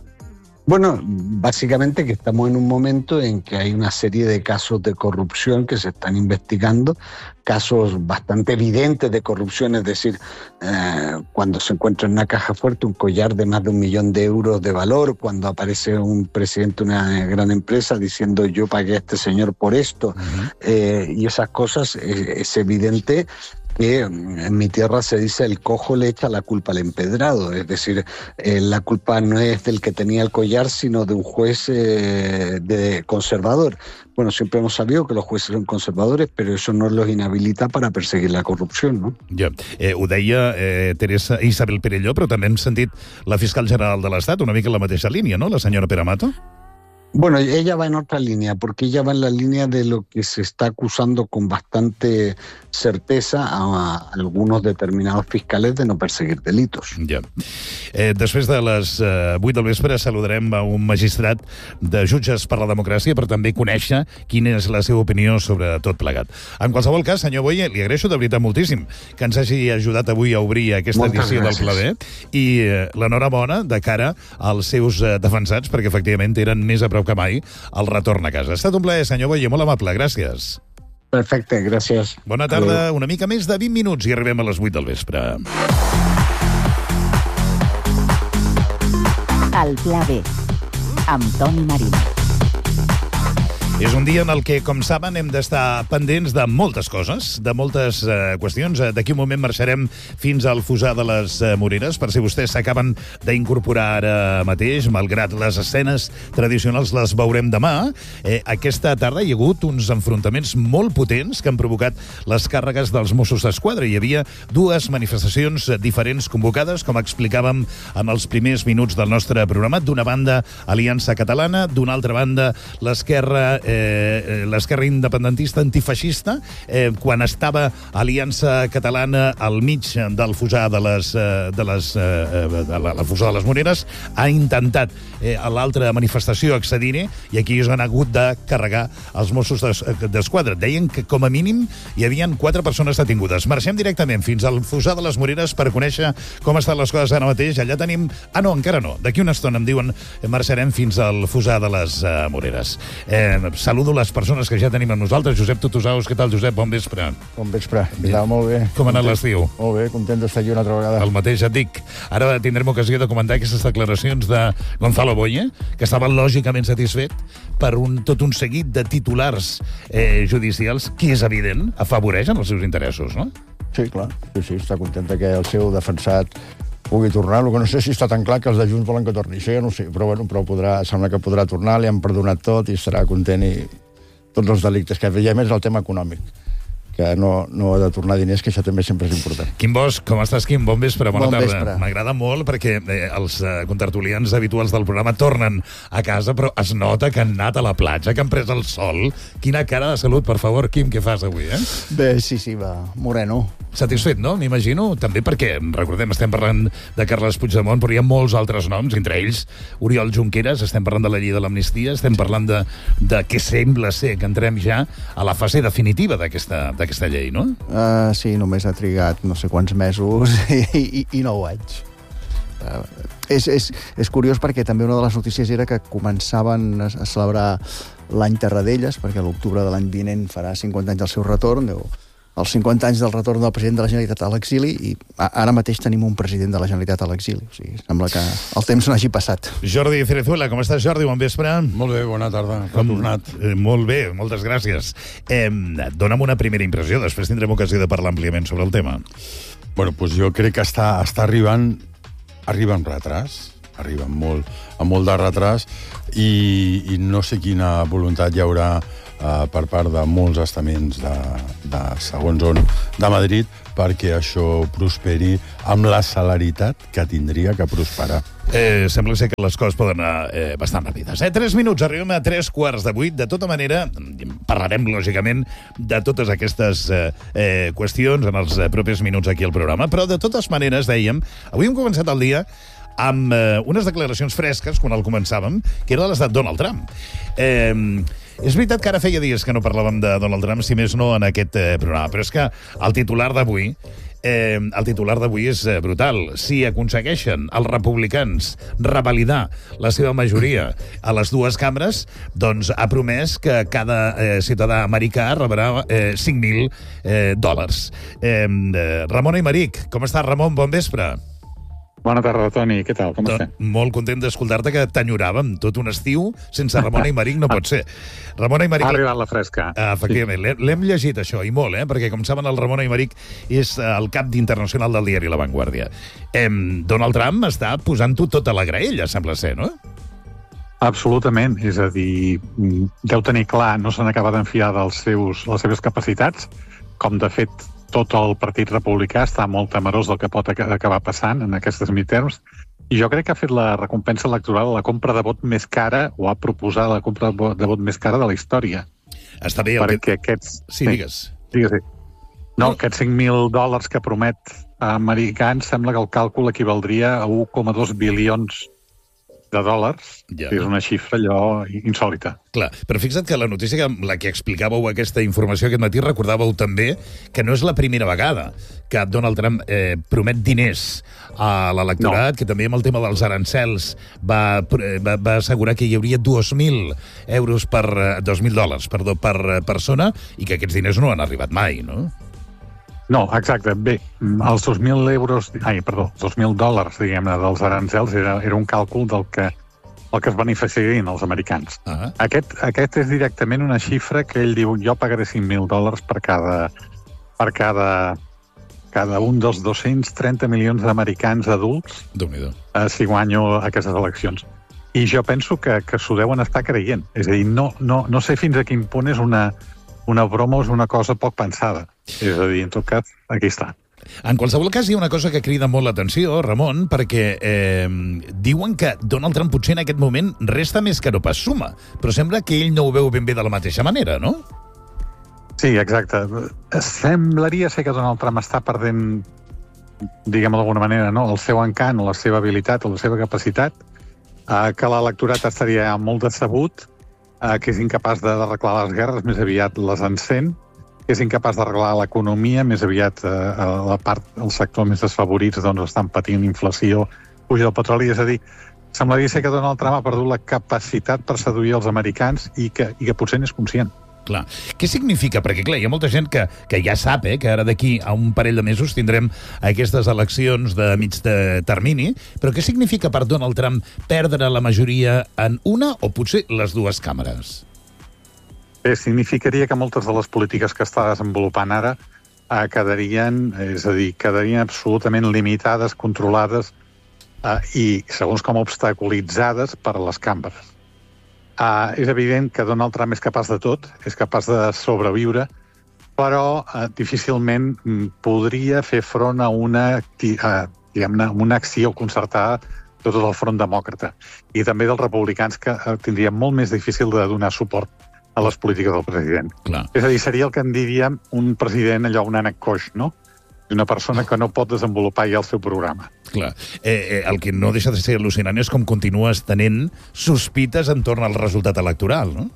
Bueno, básicamente que estamos en un momento en que hay una serie de casos de corrupción que se están investigando, casos bastante evidentes de corrupción, es decir, eh, cuando se encuentra en una caja fuerte un collar de más de un millón de euros de valor, cuando aparece un presidente de una gran empresa diciendo yo pagué a este señor por esto, uh-huh. eh, y esas cosas, eh, es evidente que en mi tierra se dice el cojo le echa la culpa al empedrado, es decir, eh, la culpa no es del que tenía el collar, sino de un juez eh, de conservador. Bueno, siempre hemos sabido que los jueces son conservadores, pero eso no los inhabilita para perseguir la corrupción, ¿no? Ja, eh, ho deia eh, Teresa Isabel Perelló, però també hem sentit la fiscal general de l'Estat, una mica en la mateixa línia, no?, la senyora Pere Mato? Bueno, ella va en otra línea, porque ella va en la línea de lo que se está acusando con bastante certeza a algunos determinados fiscales de no perseguir delitos. Ja. Eh, després de les eh, vuit del vespre saludarem a un magistrat de Jutges per la Democràcia per també conèixer quina és la seva opinió sobre tot plegat. En qualsevol cas, senyor Boye, li agraeixo de veritat moltíssim que ens hagi ajudat avui a obrir aquesta Moltes edició gràcies. del Pla B i eh, l'enhorabona de cara als seus eh, defensats, perquè efectivament eren més a prop que mai el retorn a casa. Ha estat un plaer, senyor Boye, molt amable, gràcies. Perfecte, gràcies. Bona tarda, una mica més de vint minuts i arribem a les vuit del vespre. El Pla B, amb Toni Marín. És un dia en el que, com saben, hem d'estar pendents de moltes coses, de moltes eh, qüestions. D'aquí un moment marxarem fins al Fossar de les eh, Moreres, per si vostès s'acaben d'incorporar ara mateix, malgrat les escenes tradicionals les veurem demà. Eh, aquesta tarda hi ha hagut uns enfrontaments molt potents que han provocat les càrregues dels Mossos d'Esquadra. Hi havia dues manifestacions diferents convocades, com explicàvem en els primers minuts del nostre programa. D'una banda, Aliança Catalana, d'una altra banda, l'Esquerra Eh, l'esquerra independentista antifeixista, eh, quan estava Aliança Catalana al mig del Fossar de les, eh, de les, eh, de la, la Fossar de les Moreres, ha intentat eh, a l'altra manifestació accedir-hi i aquí es han hagut de carregar els Mossos d'Esquadra. Deien que com a mínim hi havia quatre persones detingudes. Marxem directament fins al Fossar de les Moreres per conèixer com estan les coses ara mateix. Allà tenim... Ah, no, encara no. D'aquí una estona em diuen marxarem fins al Fossar de les uh, Moreres. Eh, Saludo les persones que ja tenim amb nosaltres. Josep Tutusaus, què tal, Josep? Bon vespre. Bon vespre. Ja, molt bé. Com ha anat l'estiu? Molt bé, content d'estar aquí una altra vegada. El mateix et dic. Ara tindrem ocasió de comentar aquestes declaracions de Gonzalo Boye, que estava lògicament satisfet per un, tot un seguit de titulars eh, judicials que, és evident, afavoreixen els seus interessos, no? Sí, clar. Sí, sí, està content que el seu defensat pugui tornar. El que no sé si està tan clar que els de Junts volen que torni. Això ja no sé, però, bueno, però podrà, sembla que podrà tornar, li han perdonat tot i estarà content i tots els delictes que veiem és el tema econòmic, que no, no ha de tornar diners, que això també sempre és important. Quim Bosch, com estàs, Quim? Bon vespre, bona bon tarda. Vespre. M'agrada molt perquè eh, els eh, contertulians habituals del programa tornen a casa, però es nota que han anat a la platja, que han pres el sol. Quina cara de salut, per favor, Quim, què fas avui, eh? Bé, sí, sí, va, moreno. Satisfet, no? M'imagino, també perquè, recordem, estem parlant de Carles Puigdemont, però hi ha molts altres noms, entre ells Oriol Junqueras, estem parlant de la llei de l'amnistia, estem parlant de, de què sembla ser que entrem ja a la fase definitiva d'aquesta d'aquesta llei, no? Uh, sí, només ha trigat no sé quants mesos i, i, i nou anys. Uh, és, és, és curiós perquè també una de les notícies era que començaven a, a celebrar l'any Terradelles, perquè a l'octubre de l'any vinent farà cinquanta anys del seu retorn. Déu, els cinquanta anys del retorn del president de la Generalitat a l'exili, i ara mateix tenim un president de la Generalitat a l'exili. O sigui, sembla que el temps no hagi passat. Jordi Cerezuela, com estàs, Jordi? Bon vespre. Molt bé, bona tarda. Com tornat? Eh, molt bé, moltes gràcies. Eh, dona'm una primera impressió, després tindrem ocasió de parlar àmpliament sobre el tema. Bueno, doncs jo crec que està, està arribant, arriba amb retras, arriba amb molt, amb molt de retras, i, i no sé quina voluntat hi haurà Uh, per part de molts estaments de, de segons on de Madrid perquè això prosperi amb la celeritat que tindria que prosperar. Eh, sembla ser que les coses poden anar eh, bastant ràpides. Eh? Tres minuts, arribem a tres quarts de vuit. De tota manera, parlarem, lògicament, de totes aquestes eh, eh, qüestions en els eh, propers minuts aquí al programa, però de totes maneres, dèiem, avui hem començat el dia amb eh, unes declaracions fresques, quan el començàvem, que era les de Donald Trump. Eh, és veritat que ara feia dies que no parlàvem de Donald Trump, si més no en aquest eh, programa, però és que el titular d'avui eh, el titular d'avui és eh, brutal. Si aconsegueixen els republicans revalidar la seva majoria a les dues cambres, doncs ha promès que cada eh, ciutadà americà rebrà eh, cinc mil eh, dòlars. Eh, eh, Ramon Aymeric, com està, Ramon? Bon vespre. Bona tarda, Toni. Què tal? Com estem? Molt content d'escoltar-te, que t'enyoràvem tot un estiu sense Ramon Aymeric, no pot ser. Ramon Aymeric... Ha arribat la fresca. Ah, efectivament, sí. L'hem llegit això, i molt, eh? Perquè, com saben, el Ramon Aymeric és el cap internacional del diari La Vanguardia. Eh, Donald Trump està posant-ho tota la graella, sembla ser, no? Absolutament. És a dir, deu tenir clar, no se n'acaba d'enfiar dels seus, les seves capacitats, com de fet tot el Partit Republicà està molt temerós del que pot acabar passant en aquestes midterms, i jo crec que ha fet la recompensa electoral la compra de vot més cara, o ha proposat la compra de vot més cara de la història. Està bé. El Perquè que... aquests... Sí, digues. Digues, sí. No, aquests cinc mil dòlars que promet a americans, sembla que el càlcul equivaldria a u coma dos bilions de dòlars, ja. Que és una xifra allò insòlita. Clar, però fixa't que la notícia, que la que explicàveu aquesta informació aquest matí, recordàveu també que no és la primera vegada que Donald Trump eh, promet diners a l'electorat, no. Que també amb el tema dels arancels va, va, va assegurar que hi hauria dos mil euros per... dos mil dòlars, perdó, per persona, i que aquests diners no han arribat mai, no? No, exacte. Bé, els dos mil euros, ai, perdó, dos mil dòlars, diguem-ne, dels arancels era, era un càlcul del que, el que es beneficiarien els americans. Uh-huh. Aquest, aquest és directament una xifra que ell diu, jo pagaré cinc mil dòlars per cada, per cada, cada un dels dos-cents trenta milions d'americans adults eh, si guanyo aquestes eleccions. I jo penso que, que s'ho deuen estar creient. És a dir, no, no, no sé fins a quin punt és una... una broma és una cosa poc pensada. És a dir, en tot cas, aquí està. En qualsevol cas, hi ha una cosa que crida molt l'atenció, Ramon, perquè eh, diuen que Donald Trump potser en aquest moment resta més que no pas suma, però sembla que ell no ho veu ben bé de la mateixa manera, no? Sí, exacte. Semblaria ser que Donald Trump està perdent, diguem d'alguna manera, no? el seu encant, o la seva habilitat, o la seva capacitat, eh, que l'electorat estaria molt decebut, que és incapaç d'arreglar les guerres, més aviat les encén, que és incapaç d'arreglar l'economia, més aviat eh, la part, el sector més desfavorits doncs estan patint inflació, puja del petroli, és a dir, semblaria ser que Donald Trump ha perdut la capacitat per seduir els americans i que, i que potser n'és conscient. Clar. Què significa? Perquè, clar, hi ha molta gent que, que ja sap eh, que ara d'aquí a un parell de mesos tindrem aquestes eleccions de mig de termini, però què significa per Donald Trump perdre la majoria en una o potser les dues càmeres? Bé, significaria que moltes de les polítiques que està desenvolupant ara eh, quedarien, és a dir, quedarien absolutament limitades, controlades eh, i, segons com, obstaculitzades per les cambres. Uh, és evident que Donald Trump és capaç de tot, és capaç de sobreviure, però uh, difícilment mm, podria fer front a una, uh, diguem-ne, una acció concertada de tot el front demòcrata i també dels republicans, que uh, tindria molt més difícil de donar suport a les polítiques del president. Clar. És a dir, seria el que en diríem un president, allò, un ànec coix, no? Una persona que no pot desenvolupar ja el seu programa. Clar. Eh, eh, el que no deixa de ser al·lucinant és com continues tenint sospites entorn al resultat electoral, no?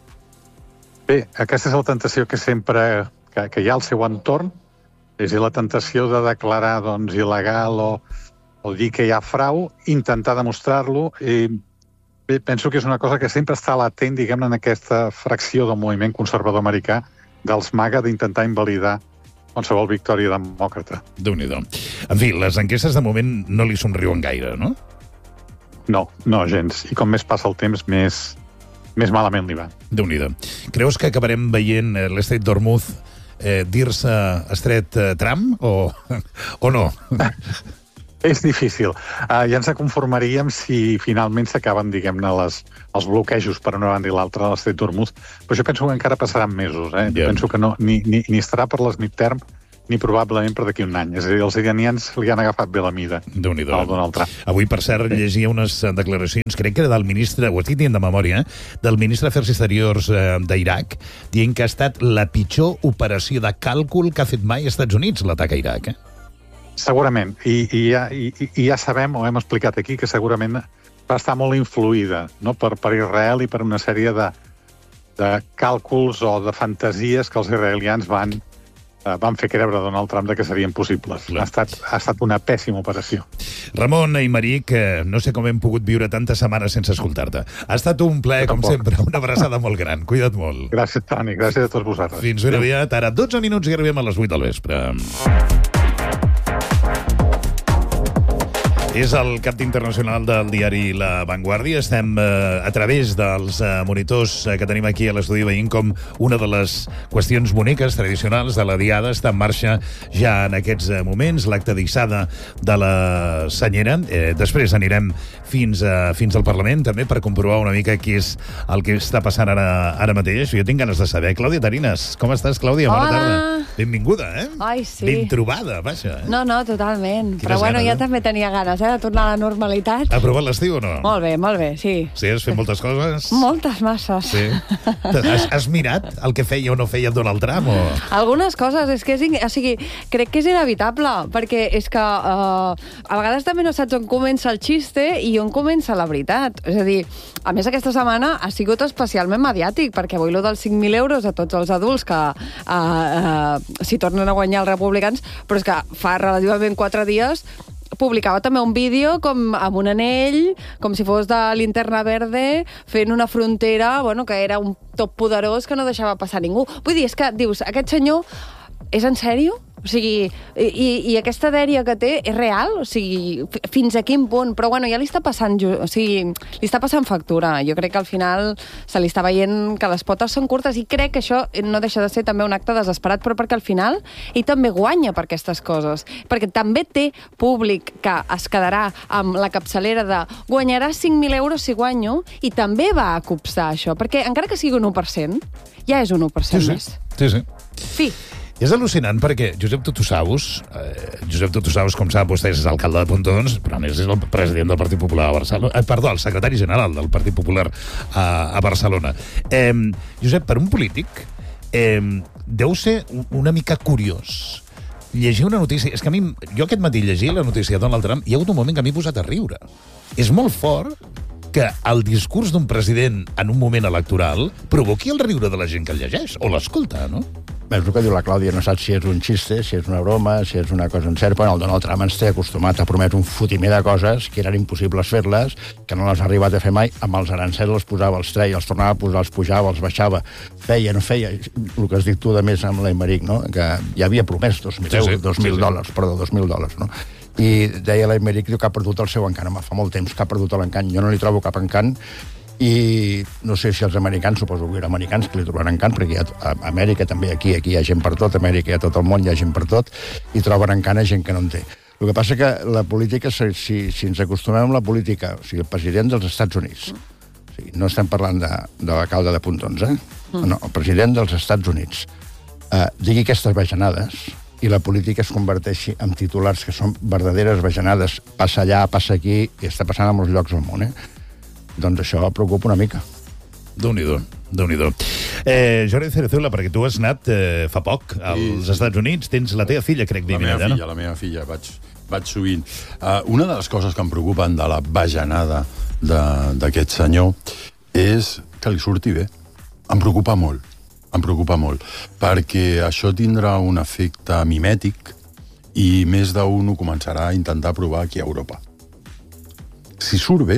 Bé, aquesta és la tentació que sempre que, que hi ha al seu entorn, és a dir, la tentació de declarar doncs, il·legal o, o dir que hi ha frau, intentar demostrar-lo. I bé, penso que és una cosa que sempre està latent, diguem-ne, en aquesta fracció del moviment conservador americà dels MAGA d'intentar invalidar qualsevol victòria demòcrata. Déu-n'hi-do. En fi, les enquestes de moment no li somriuen gaire, no? No, no, gens. I com més passa el temps, més, més malament li va. Déu-n'hi-do. Creus que acabarem veient l'Estret d'Hormuz eh, dir-se Estret eh, Trump o, o no? És difícil. Uh, ja ens conformaríem si finalment s'acaben, diguem-ne, les, els bloquejos per una banda i l'altra a l'Estret d'Hormuz, però jo penso que encara passaran mesos. Eh? Yeah. Penso que no, ni, ni, ni estarà per les midterm ni probablement per d'aquí un any. És a dir, els iranians li han agafat bé la mida Déu-n'hi-do. al Donald Trump. Avui, per cert, llegia unes declaracions, crec que era del ministre, ho estic dient de memòria, eh? del ministre d'Afers Exteriors eh, d'Iraq, dient que ha estat la pitjor operació de càlcul que ha fet mai als Estats Units, l'atac a Iraq, eh? Segurament, I, i, ja, i, i ja sabem, o hem explicat aquí, que segurament va estar molt influïda, no? per, per Israel i per una sèrie de, de càlculs o de fantasies que els israelians van, eh, van fer creure a Donald Trump de que serien possibles. Ha estat, ha estat una pèssima operació. Ramon Aymeric, no sé com hem pogut viure tantes setmanes sense escoltar-te. Ha estat un plaer, com sempre, una abraçada molt gran. Cuida't molt. Gràcies, Toni, gràcies a tots vosaltres. Fins ben aviat. Ara dotze minuts i arribem a les vuit del vespre. És el cap internacional del diari La Vanguardia. Estem eh, a través dels eh, monitors eh, que tenim aquí a l'estudi veient com una de les qüestions boniques, tradicionals de la Diada està en marxa ja en aquests eh, moments, l'acte d'Ixada de la Senyera. Eh, després anirem fins, a, fins al Parlament també per comprovar una mica què és el que està passant ara, ara mateix. Jo tinc ganes de saber. Clàudia Tarinas, com estàs, Clàudia? Bona Hola. tarda. Benvinguda, eh? Ai, sí. Ben trobada, vaja. Eh? No, no, totalment. Quines Però bueno, ganes, ja eh? també tenia ganes, eh, de tornar a la normalitat. Ha provat l'estiu o no? Molt bé, molt bé, sí. Sí, has fet moltes coses? Moltes masses. Sí. Has, has mirat el que feia o no feia Donald Trump? O... Algunes coses, és que és, in- o sigui, crec que és inevitable, perquè és que uh, a vegades també no saps on comença el xiste i on comença la veritat. És a dir, a més aquesta setmana ha sigut especialment mediàtic, perquè avui lo dels cinc mil euros a tots els adults que uh, uh, s'hi tornen a guanyar els republicans, però és que fa relativament quatre dies publicava també un vídeo com amb un anell, com si fos de Linterna Verde, fent una frontera, bueno, que era un top poderós que no deixava passar ningú. Vull dir, és que dius, aquest senyor és en sèrio? O sigui, i, i aquesta dèria que té és real? O sigui, fins a quin punt? Però bueno, ja li està passant, o sigui, li està passant factura. Jo crec que al final se li està veient que les potes són curtes i crec que això no deixa de ser també un acte desesperat, però perquè al final ell també guanya per aquestes coses. Perquè també té públic que es quedarà amb la capçalera de guanyarà cinc mil euros si guanyo, i també va a copsar això, perquè encara que sigui un u per cent, ja és un u per cent sí, més. Sí, sí. Fi. És al·lucinant perquè Josep Tutusaus, eh, Josep Tutusaus, com sap, vostè és alcalde de Pontons, però a més és el president del Partit Popular a Barcelona. Eh, perdó, el secretari general del Partit Popular a, a Barcelona. Eh, Josep, per un polític, eh, deu ser una mica curiós llegir una notícia. És que a mi, jo aquest matí llegia la notícia de Donald Trump i hi ha hagut un moment que m'he posat a riure. És molt fort que el discurs d'un president en un moment electoral provoqui el riure de la gent que el llegeix o l'escolta, no? És el que diu la Clàudia, no saps si és un xiste, si és una broma, si és una cosa en cert, però el Donald Trump ens té acostumat a prometre un fotimer de coses que eren impossibles fer-les, que no les ha arribat a fer mai, amb els arancels els posava, els treia, els tornava a posar, els pujava, els baixava, feia, no feia, el que has dit tu de més amb l'Aymeric, no? Que ja havia promès dos mil Sí, sí, euros, dos mil sí, sí. dòlars, perdó, dos mil dòlars, no? I deia l'Aymeric que ha perdut el seu encant, home, fa molt temps que ha perdut l'encant, jo no li trobo cap encant, i no sé si els americans, suposo que hi ha americans que li trobaran encant, perquè hi ha, a Amèrica també, aquí, aquí hi ha gent per tot, a Amèrica hi ha tot el món, hi ha gent per tot, i troben encant a gent que no en té. El que passa que la política, si, si ens acostumem a la política, o sigui, el president dels Estats Units, o sigui, no estem parlant de, de l'alcalde de Pontons, eh? No, el president dels Estats Units eh, digui aquestes bajanades i la política es converteixi en titulars que són verdaderes bajanades, passa allà, passa aquí, i està passant a molts llocs del món, eh? Doncs això preocupa una mica. Déu-n'hi-do, Déu-n'hi-do. Eh, Jordi Cerezuela, perquè tu has anat eh, fa poc als sí. Estats Units, tens la teva filla, crec, La vivint meva allà, filla, no? la meva filla, vaig, vaig sovint. Uh, una de les coses que em preocupen de la bajanada d'aquest senyor és que li surti bé. Em preocupa molt, em preocupa molt, perquè això tindrà un efecte mimètic i més d'un ho començarà a intentar provar aquí a Europa. Si surt bé,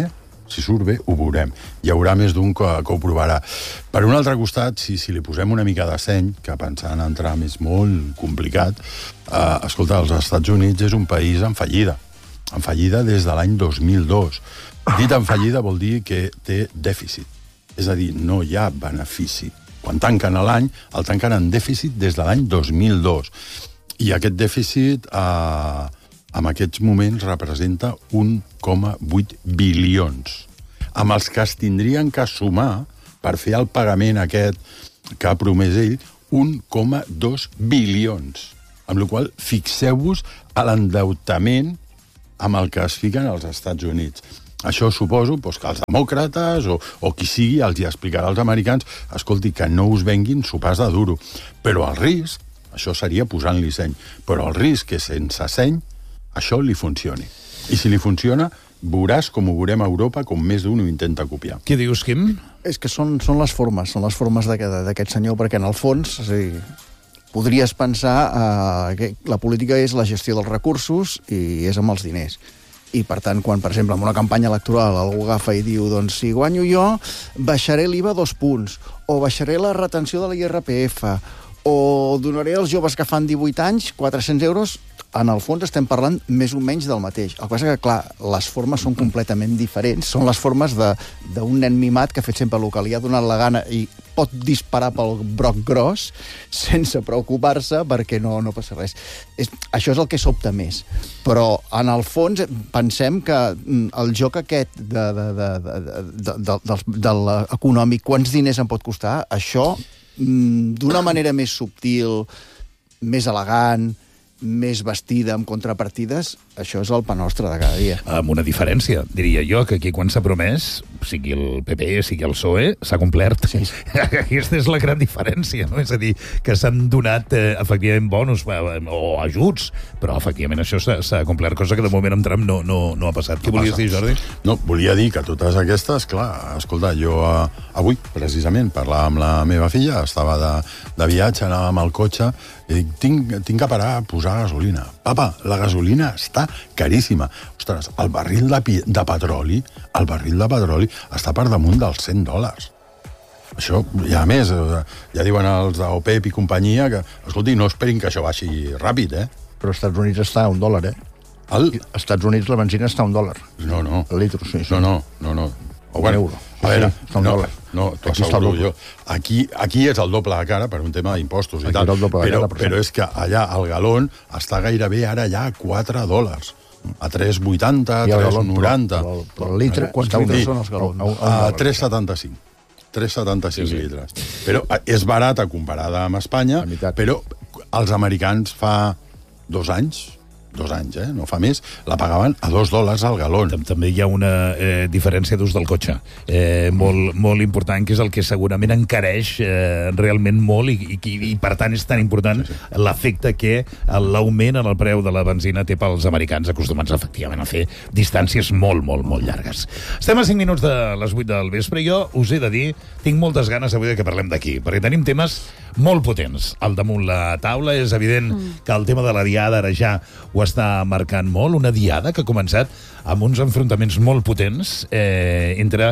Si surt bé, ho veurem. Hi haurà més d'un que, que ho provarà. Per un altre costat, si, si li posem una mica de seny, que pensar en entrar és molt complicat, eh, escolta, els Estats Units és un país en fallida. En fallida des de l'any dos mil dos. Dit en fallida vol dir que té dèficit. És a dir, no hi ha benefici. Quan tanquen l'any, el tanquen en dèficit des de l'any dos mil dos. I aquest dèficit, eh, en aquests moments, representa un coma vuit bilions, amb els que es tindrien que sumar per fer el pagament aquest que ha promès ell, un coma dos bilions. Amb la qual cosa, fixeu-vos a l'endeutament amb el que es fiquen als Estats Units. Això suposo doncs, que els demòcrates o, o qui sigui els hi explicarà als americans, escolti, que no us venguin sopars de duro. Però el risc, això seria posant-li seny, però el risc que sense seny això li funcioni. I si li funciona, veuràs com ho veurem a Europa, com més d'un ho intenta copiar. Què dius, Quim? És que són, són les formes, són les formes d'aquest senyor, perquè en el fons, és a dir, podries pensar eh, que la política és la gestió dels recursos i és amb els diners. I, per tant, quan, per exemple, en una campanya electoral algú agafa i diu, doncs, si guanyo jo, baixaré l'I V A dos punts, o baixaré la retenció de l'I R P F, o donaré als joves que fan divuit anys quatre-cents euros, en el fons estem parlant més o menys del mateix. El que passa que, clar, les formes són completament diferents. Són les formes d'un nen mimat que ha fet sempre el que li ha donat la gana i pot disparar pel broc gros sense preocupar-se perquè no, no passa res. És, això és el que sobta més. Però, en el fons, pensem que el joc aquest de, de, de, de, de, de, de, de l'econòmic, quants diners em pot costar, això, d'una manera més subtil, més elegant, més vestida, amb contrapartides, això és el pa nostre de cada dia. Amb una diferència, diria jo, que aquí quan s'ha promès, sigui el P P, sigui el P S O E, s'ha complert. Sí. Aquesta és la gran diferència, no? És a dir, que s'han donat eh, efectivament bonus o ajuts, però efectivament això s'ha complert, cosa que de moment amb Trump no, no, no ha passat. Què volies dir, Jordi? No, volia dir que totes aquestes, clar, escolta, jo eh, avui, precisament, parlava amb la meva filla, estava de, de viatge, anava amb el cotxe, i dic, tinc, tinc que parar a posar gasolina. Papa, la gasolina està caríssima. Ostres, el barril de, de petroli, el barril de petroli està per damunt dels cent dòlars. Això, i a més, ja diuen els d'OPEP i companyia que, escolti, no esperin que això baixi ràpid, eh? Però als Estats Units està a un dòlar, eh? El... Als Estats Units la benzina està a un dòlar. No, no. El litro, sí, sí. No, no, no, no. O un euro. A veure, sí, sí, no, no t'ho asseguro jo. Aquí, aquí és el doble de cara per un tema d'impostos i tal, però, però és que allà el galon està gairebé ara ja a quatre dòlars. A tres coma vuitanta, tres coma noranta. Però el litre, quants litres són els galons? A tres coma setanta-cinc. tres coma setanta-cinc litres. Però és barata comparada amb Espanya, però els americans fa dos anys, dos anys, eh? No fa més, la pagaven a dos dòlars al galon. També hi ha una eh, diferència d'ús del cotxe eh, molt, molt important, que és el que segurament encareix eh, realment molt i, i, i per tant és tan important sí, sí. l'efecte que l'augment en el preu de la benzina té pels americans acostumats efectivament a fer distàncies molt, molt, molt llargues. Estem a cinc minuts de les vuit del vespre i jo us he de dir, tinc moltes ganes avui que parlem d'aquí, perquè tenim temes molt potents al damunt la taula. És evident mm. que el tema de la diada ara ja ho està marcant molt, una diada que ha començat amb uns enfrontaments molt potents eh, entre,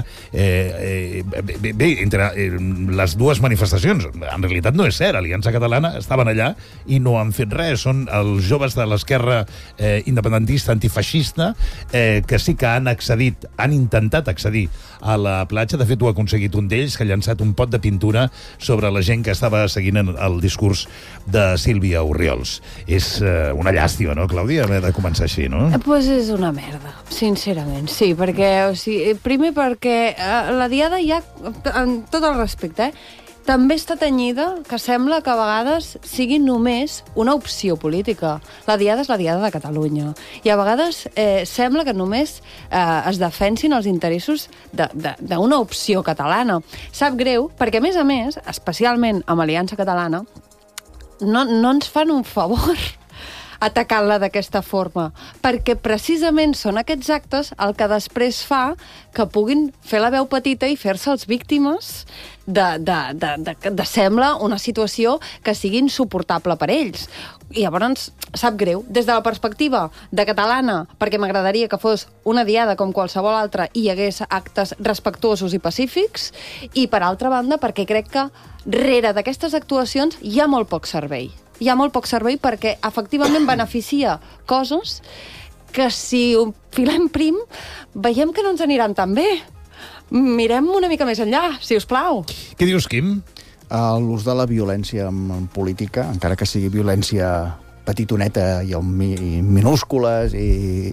eh, eh, bé, bé, entre eh, les dues manifestacions. En realitat no és cert, Aliança Catalana estaven allà i no han fet res. Són els joves de l'esquerra eh, independentista antifeixista eh, que sí que han accedit, han intentat accedir a la platja. De fet, ho ha aconseguit un d'ells, que ha llançat un pot de pintura sobre la gent que estava seguint el discurs de Sílvia Orriols. És eh, una llàstima, no, Clàudia, haver de començar així, no? Doncs pues és una merda, sincerament, sí, perquè, o sigui, primer perquè eh, la diada ja, amb tot el respecte, eh, també està tenyida que sembla que a vegades sigui només una opció política. La diada és la diada de Catalunya. I a vegades eh, sembla que només eh, es defensin els interessos d'una opció catalana. Sap greu, perquè a més a més, especialment amb Aliança Catalana, no, no ens fan un favor atacant-la d'aquesta forma, perquè precisament són aquests actes el que després fa que puguin fer la veu petita i fer-se els víctimes de, de, de, de, de sembla una situació que sigui insuportable per ells. I llavors sap greu, des de la perspectiva de catalana, perquè m'agradaria que fos una diada com qualsevol altra i hi hagués actes respectuosos i pacífics, i per altra banda perquè crec que rere d'aquestes actuacions hi ha molt poc servei. Hi ha molt poc servei perquè efectivament beneficia coses que si ho filem prim veiem que no ens aniran tan bé. Mirem una mica més enllà, si us plau. Què dius, Quim? L'ús de la violència en, en política, encara que sigui violència petitoneta i, mi, i minúscules, i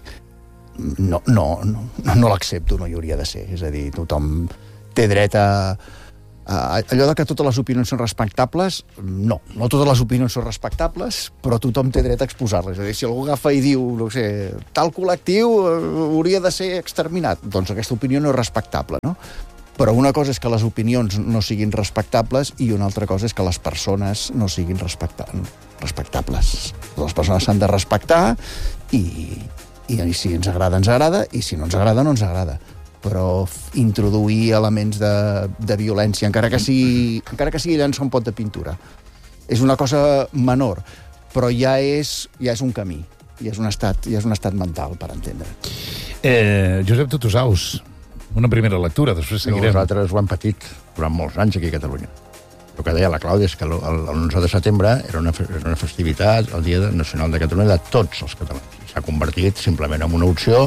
no, no, no, no l'accepto, no hi hauria de ser. És a dir, tothom té dret a... a allò de que totes les opinions són respectables, no, no totes les opinions són respectables, però tothom té dret a exposar-les. És a dir, si algú agafa i diu, no sé, tal col·lectiu hauria de ser exterminat, doncs aquesta opinió no és respectable, no? Però una cosa és que les opinions no siguin respectables i una altra cosa és que les persones no siguin respecta respectables. Les persones s'han de respectar i, i, i si ens agrada, ens agrada, i si no ens agrada, no ens agrada. Però introduir elements de, de violència, encara que sigui, encara que sigui llançar un pot de pintura, és una cosa menor, però ja és, ja és un camí, ja és un estat, ja és un estat mental, per entendre. Eh, Josep Tutusaus, una primera lectura, després seguirem. Nosaltres ho hem patit durant molts anys aquí a Catalunya. El que deia la Clàudia és que l'onze de setembre era una, era una festivitat, el Dia Nacional de Catalunya, de tots els catalans. S'ha convertit simplement en una opció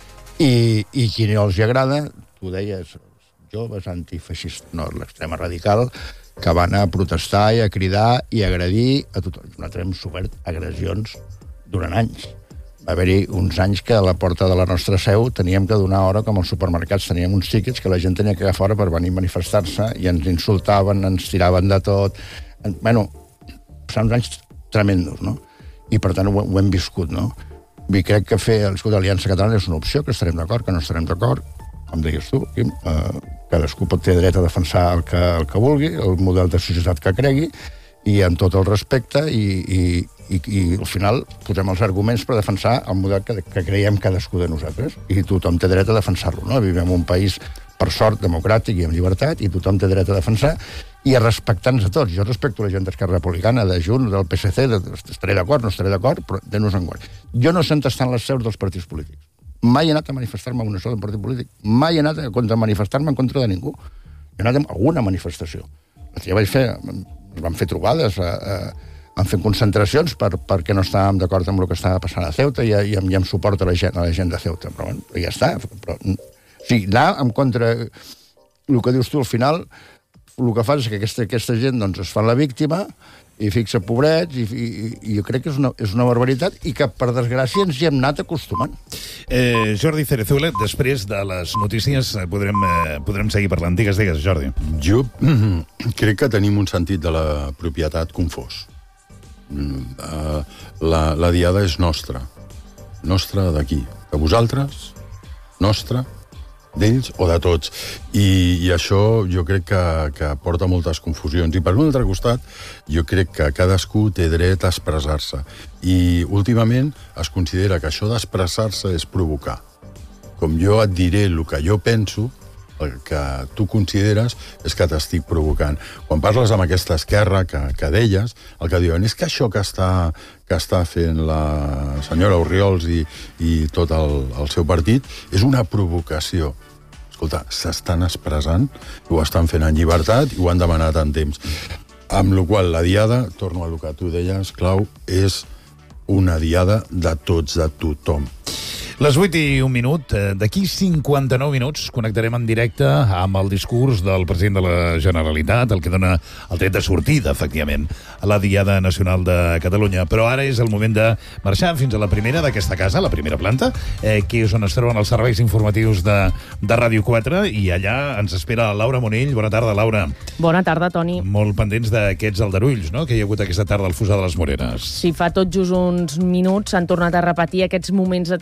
i, i qui no els hi agrada, tu deies, joves antifeixistes, no, l'extrema radical, que van a protestar i a cridar i a agredir a tothom. Nosaltres hem sofert agressions durant anys. Va haver-hi uns anys que a la porta de la nostra seu teníem que donar hora, com als supermercats teníem uns tiquets que la gent tenia que agafar hora per venir a manifestar-se i ens insultaven, ens tiraven de tot. Bueno, són uns anys tremendos, no? I per tant ho, ho hem viscut, no? I crec que fer l'Aliança Catalana és una opció, que estarem d'acord, que no estarem d'acord, com deies tu, Quim, eh, cadascú pot tenir dret a defensar el que, el que vulgui, el model de societat que cregui, i amb tot el respecte, i, i, i, i al final posem els arguments per defensar el model que, que creiem cadascú de nosaltres, i tothom té dret a defensar-lo, no? Vivim en un país, per sort, democràtic i amb llibertat, i tothom té dret a defensar i a respectar-nos a tots. Jo respecto la gent d'Esquerra Republicana, de Junts, del P S C, de, estaré d'acord, no estaré d'acord, però de-nos en guard. Jo no sé on estan les seus dels partits polítics. Mai he anat a manifestar-me a una sola partit polític. Mai he anat a contra manifestar-me en contra de ningú. He anat a alguna manifestació. Ja vaig fer... van fer trobades, eh, eh, van fer concentracions per, perquè no estàvem d'acord amb el que estava passant a Ceuta i, i, i amb suport a la gent, a la gent de Ceuta. Però, bueno, ja està. Però, sí, anar en contra... El que dius tu, al final, el que fas és que aquesta, aquesta gent doncs, es fa la víctima i fixa pobrets, i, i, i jo crec que és una, és una barbaritat i que, per desgràcia, ens hi hem anat acostumant. Eh, Jordi Cerezuela, després de les notícies podrem, eh, podrem seguir parlant. Digues, digues, Jordi. Jo crec que tenim un sentit de la propietat confós. La, la diada és nostra. Nostra d'aquí. De vosaltres, nostra, d'ells o de tots. I, i això jo crec que, que porta moltes confusions. I per un altre costat, jo crec que cadascú té dret a expressar-se. I últimament es considera que això d'expressar-se és provocar. Com jo et diré el que jo penso, el que tu consideres és que t'estic provocant. Quan parles amb aquesta esquerra que, que deies, el que diuen és que això que està, que està fent la senyora Orriols i, i tot el, el seu partit és una provocació. Escolta, s'estan expressant, ho estan fent en llibertat i ho han demanat en temps. Amb la qual la diada, torno a el que tu deies, Clau, és una diada de tots, de tothom. Les vuit i un minut. D'aquí cinquanta-nou minuts connectarem en directe amb el discurs del president de la Generalitat, el que dona el tret de sortida, efectivament, a la Diada Nacional de Catalunya. Però ara és el moment de marxar fins a la primera d'aquesta casa, la primera planta, eh, que és on es troben els serveis informatius de, de Ràdio quatre, i allà ens espera Laura Monell. Bona tarda, Laura. Bona tarda, Toni. Molt pendents d'aquests aldarulls, no?, que hi ha hagut aquesta tarda al Fossar de les Moreres. Sí, fa tot just uns minuts s'han tornat a repetir aquests moments de tensió i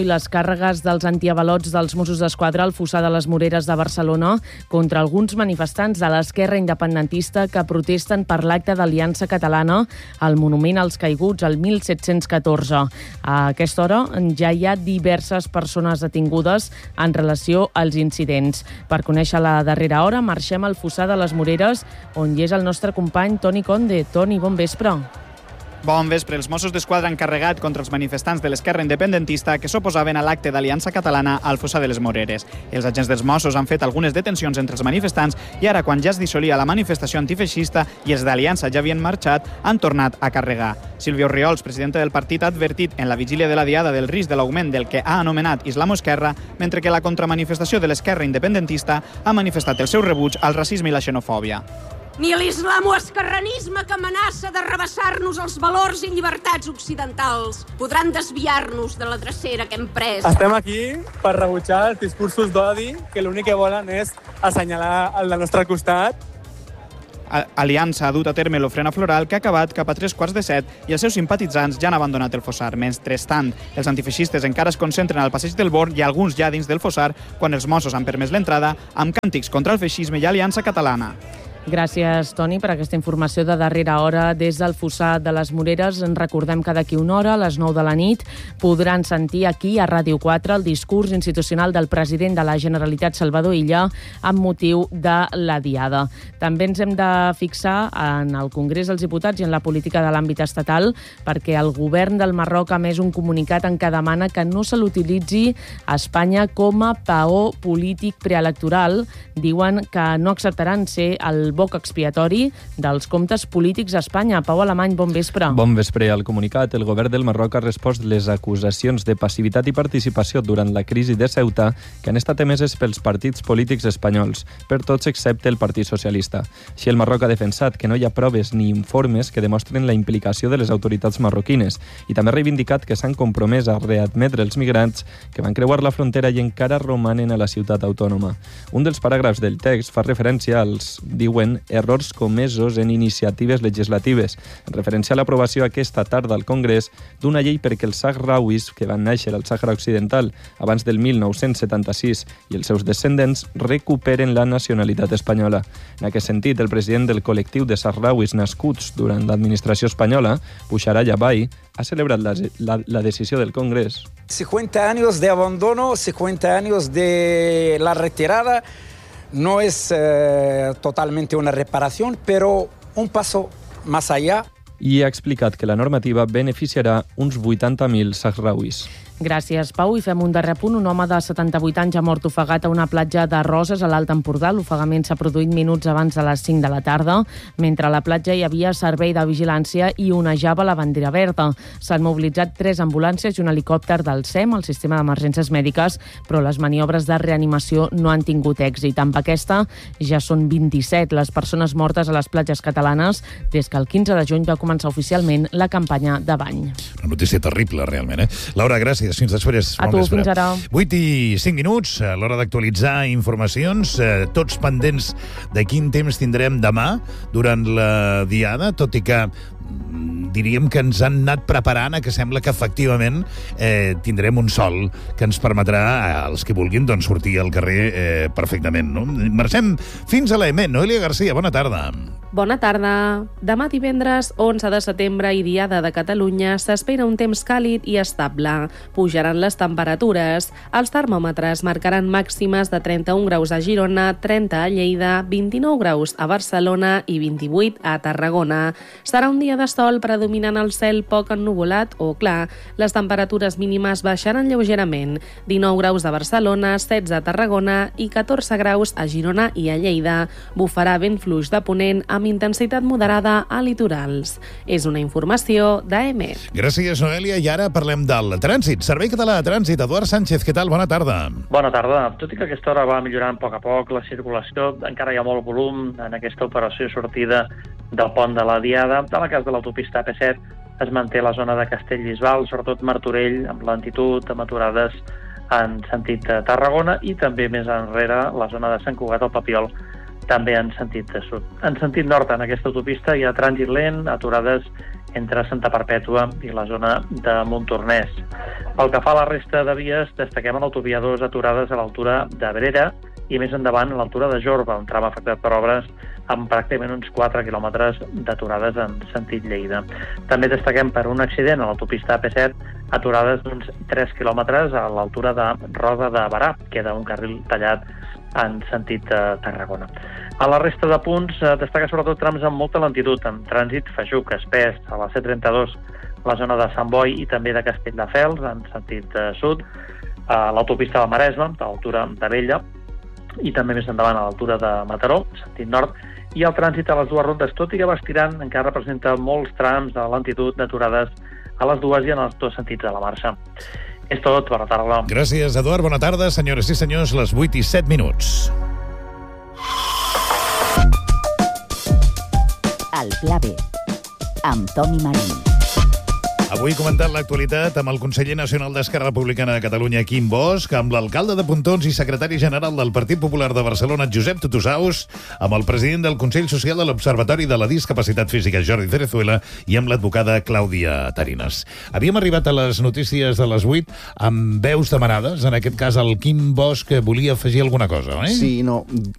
les càrregues dels antiavalots dels Mossos d'Esquadra al fossar de les Moreres de Barcelona contra alguns manifestants de l'esquerra independentista que protesten per l'acte d'Aliança Catalana al Monument als Caiguts el mil set-cents catorze. A aquesta hora ja hi ha diverses persones detingudes en relació als incidents. Per conèixer la darrera hora, marxem al fossar de les Moreres, on hi és el nostre company Toni Conde. Toni, bon vespre. Bon vespre. Els Mossos d'Esquadra han carregat contra els manifestants de l'esquerra independentista que s'oposaven a l'acte d'Aliança Catalana al fossar de les Moreres. Els agents dels Mossos han fet algunes detencions entre els manifestants i ara, quan ja es dissolia la manifestació antifeixista i els d'Aliança ja havien marxat, han tornat a carregar. Sílvia Orriols, presidenta del partit, ha advertit en la vigília de la Diada del risc de l'augment del que ha anomenat islamo-esquerra, mentre que la contramanifestació de l'esquerra independentista ha manifestat el seu rebuig al racisme i la xenofòbia. Ni l'islamo-esquerranisme que amenaça d'arrabassar-nos els valors i llibertats occidentals podran desviar-nos de la drecera que hem pres. Estem aquí per rebutjar els discursos d'odi que l'únic que volen és assenyalar el del nostre costat. Aliança ha dut a terme l'ofrena floral que ha acabat cap a tres quarts de set i els seus simpatitzants ja han abandonat el fossar. Mentrestant, els antifeixistes encara es concentren al passeig del Born i alguns ja dins del fossar quan els Mossos han permès l'entrada amb càntics contra el feixisme i Aliança Catalana. Gràcies, Toni, per aquesta informació de darrera hora des del fossar de les Moreres. En recordem que d'aquí una hora, a les nou de la nit, podran sentir aquí a Ràdio quatre el discurs institucional del president de la Generalitat, Salvador Illa, amb motiu de la Diada. També ens hem de fixar en el Congrés dels Diputats i en la política de l'àmbit estatal, perquè el govern del Marroc ha emès un comunicat en què demana que no se l'utilitzi a Espanya com a paó polític preelectoral. Diuen que no acceptaran ser el boc expiatori dels comptes polítics a Espanya. Pau Alemany, bon vespre. Bon vespre. Al comunicat, el govern del Marroc ha respost les acusacions de passivitat i participació durant la crisi de Ceuta que han estat emeses pels partits polítics espanyols, per tots excepte el Partit Socialista. Així, el Marroc ha defensat que no hi ha proves ni informes que demostren la implicació de les autoritats marroquines i també ha reivindicat que s'han compromès a readmetre els migrants que van creuar la frontera i encara romanen a la ciutat autònoma. Un dels paràgrafs del text fa referència als, diuen, errors comesos en iniciatives legislatives, en referència a l'aprovació aquesta tarda al Congrés d'una llei perquè els sahrauis que van néixer al Sàhara Occidental abans del mil nou-cents setanta-sis i els seus descendents recuperen la nacionalitat espanyola. En aquest sentit, el president del col·lectiu de sahrauis nascuts durant l'administració espanyola, Bushara Yabai, ha celebrat la, la, la decisió del Congrés. cincuenta años de abandono, cincuenta años de la retirada. No es eh, totalmente una reparación, pero un paso más allá. I ha explicat que la normativa beneficiarà uns vuitanta mil sahrauis. Gràcies, Pau. I fem un darrer punt. Un home de setanta-vuit anys ha mort ofegat a una platja de Roses, a l'Alt Empordà. L'ofegament s'ha produït minuts abans de les cinc de la tarda. Mentre a la platja hi havia servei de vigilància i onejava la bandera verda. S'han mobilitzat tres ambulàncies i un helicòpter del S E M, el Sistema d'Emergències Mèdiques, però les maniobres de reanimació no han tingut èxit. Amb aquesta ja són vint-i-set les persones mortes a les platges catalanes des que el quinze de juny va començar oficialment la campanya de bany. Una notícia terrible, realment, eh? Laura, gràcies. Fins després. A tu, fins ara. vuit i cinc minuts, a l'hora d'actualitzar informacions, eh, tots pendents de quin temps tindrem demà durant la Diada, tot i que diríem que ens han anat preparant a que sembla que efectivament eh, tindrem un sol que ens permetrà als que vulguin doncs, sortir al carrer eh, perfectament. No? Marxem fins a l'E M E. Noelia Garcia, bona tarda. Bona tarda. Demà divendres, onze de setembre i Diada de Catalunya, s'espera un temps càlid i estable. Pujaran les temperatures. Els termòmetres marcaran màximes de trenta-un graus a Girona, trenta a Lleida, vint-i-nou graus a Barcelona i vint-i-vuit a Tarragona. Serà un dia de sol predominant el cel poc ennuvolat o clar. Les temperatures mínimes baixaran lleugerament. dinou graus a Barcelona, setze a Tarragona i catorze graus a Girona i a Lleida. Bufarà vent fluix de ponent amb intensitat moderada a litorals. És una informació d'A M E. Gràcies, Noelia. I ara parlem del trànsit. Servei Català de Trànsit. Eduard Sánchez, què tal? Bona tarda. Bona tarda. Tot i que aquesta hora va millorant a poc a poc la circulació, encara hi ha molt volum en aquesta operació de sortida del pont de la Diada. En el cas de l'autopista A P set es manté la zona de Castellbisbal, sobretot Martorell, amb lentitud, amb aturades en sentit Tarragona, i també més enrere la zona de Sant Cugat al Papiol, també en sentit de sud. En sentit nord, en aquesta autopista, hi ha trànsit lent, aturades entre Santa Perpètua i la zona de Montornès. Pel que fa a la resta de vies, destaquem a l'autovia dos aturades a l'altura de Brera i més endavant a l'altura de Jorba, un tram afectat per obres amb pràcticament uns quatre quilòmetres d'aturades en sentit Lleida. També destaquem per un accident a l'autopista A P set, aturades d'uns tres quilòmetres a l'altura de Roda de Barà, queda un carril tallat en sentit de Tarragona. A la resta de punts eh, destaca sobretot trams amb molta lentitud, amb trànsit feixuc, espès, a la C trenta-dos, la zona de Sant Boi i també de Castelldefels, en sentit eh, sud, a l'autopista del Maresme, a l'altura de Vella, i també més endavant a l'altura de Mataró, sentit nord, i el trànsit a les dues rondes, tot i que va estirant, encara representa molts trams de lentitud d'aturades a les dues i en els dos sentits de la marxa. És tot, bona tarda. Gràcies, Eduard. Bona tarda, senyores i senyors, les vuit i set minuts. El Pla B, amb Toni Marín. Avui comentant l'actualitat amb el conseller nacional d'Esquerra Republicana de Catalunya, Quim Bosch, amb l'alcalde de Pontons i secretari general del Partit Popular de Barcelona, Josep Tutusaus, amb el president del Consell Social de l'Observatori de la Discapacitat Física, Jordi Cerezuela, i amb l'advocada Clàudia Tarinas. Havíem arribat a les notícies de les vuit amb veus demanades. En aquest cas, el Quim Bosch volia afegir alguna cosa, eh? Sí, no,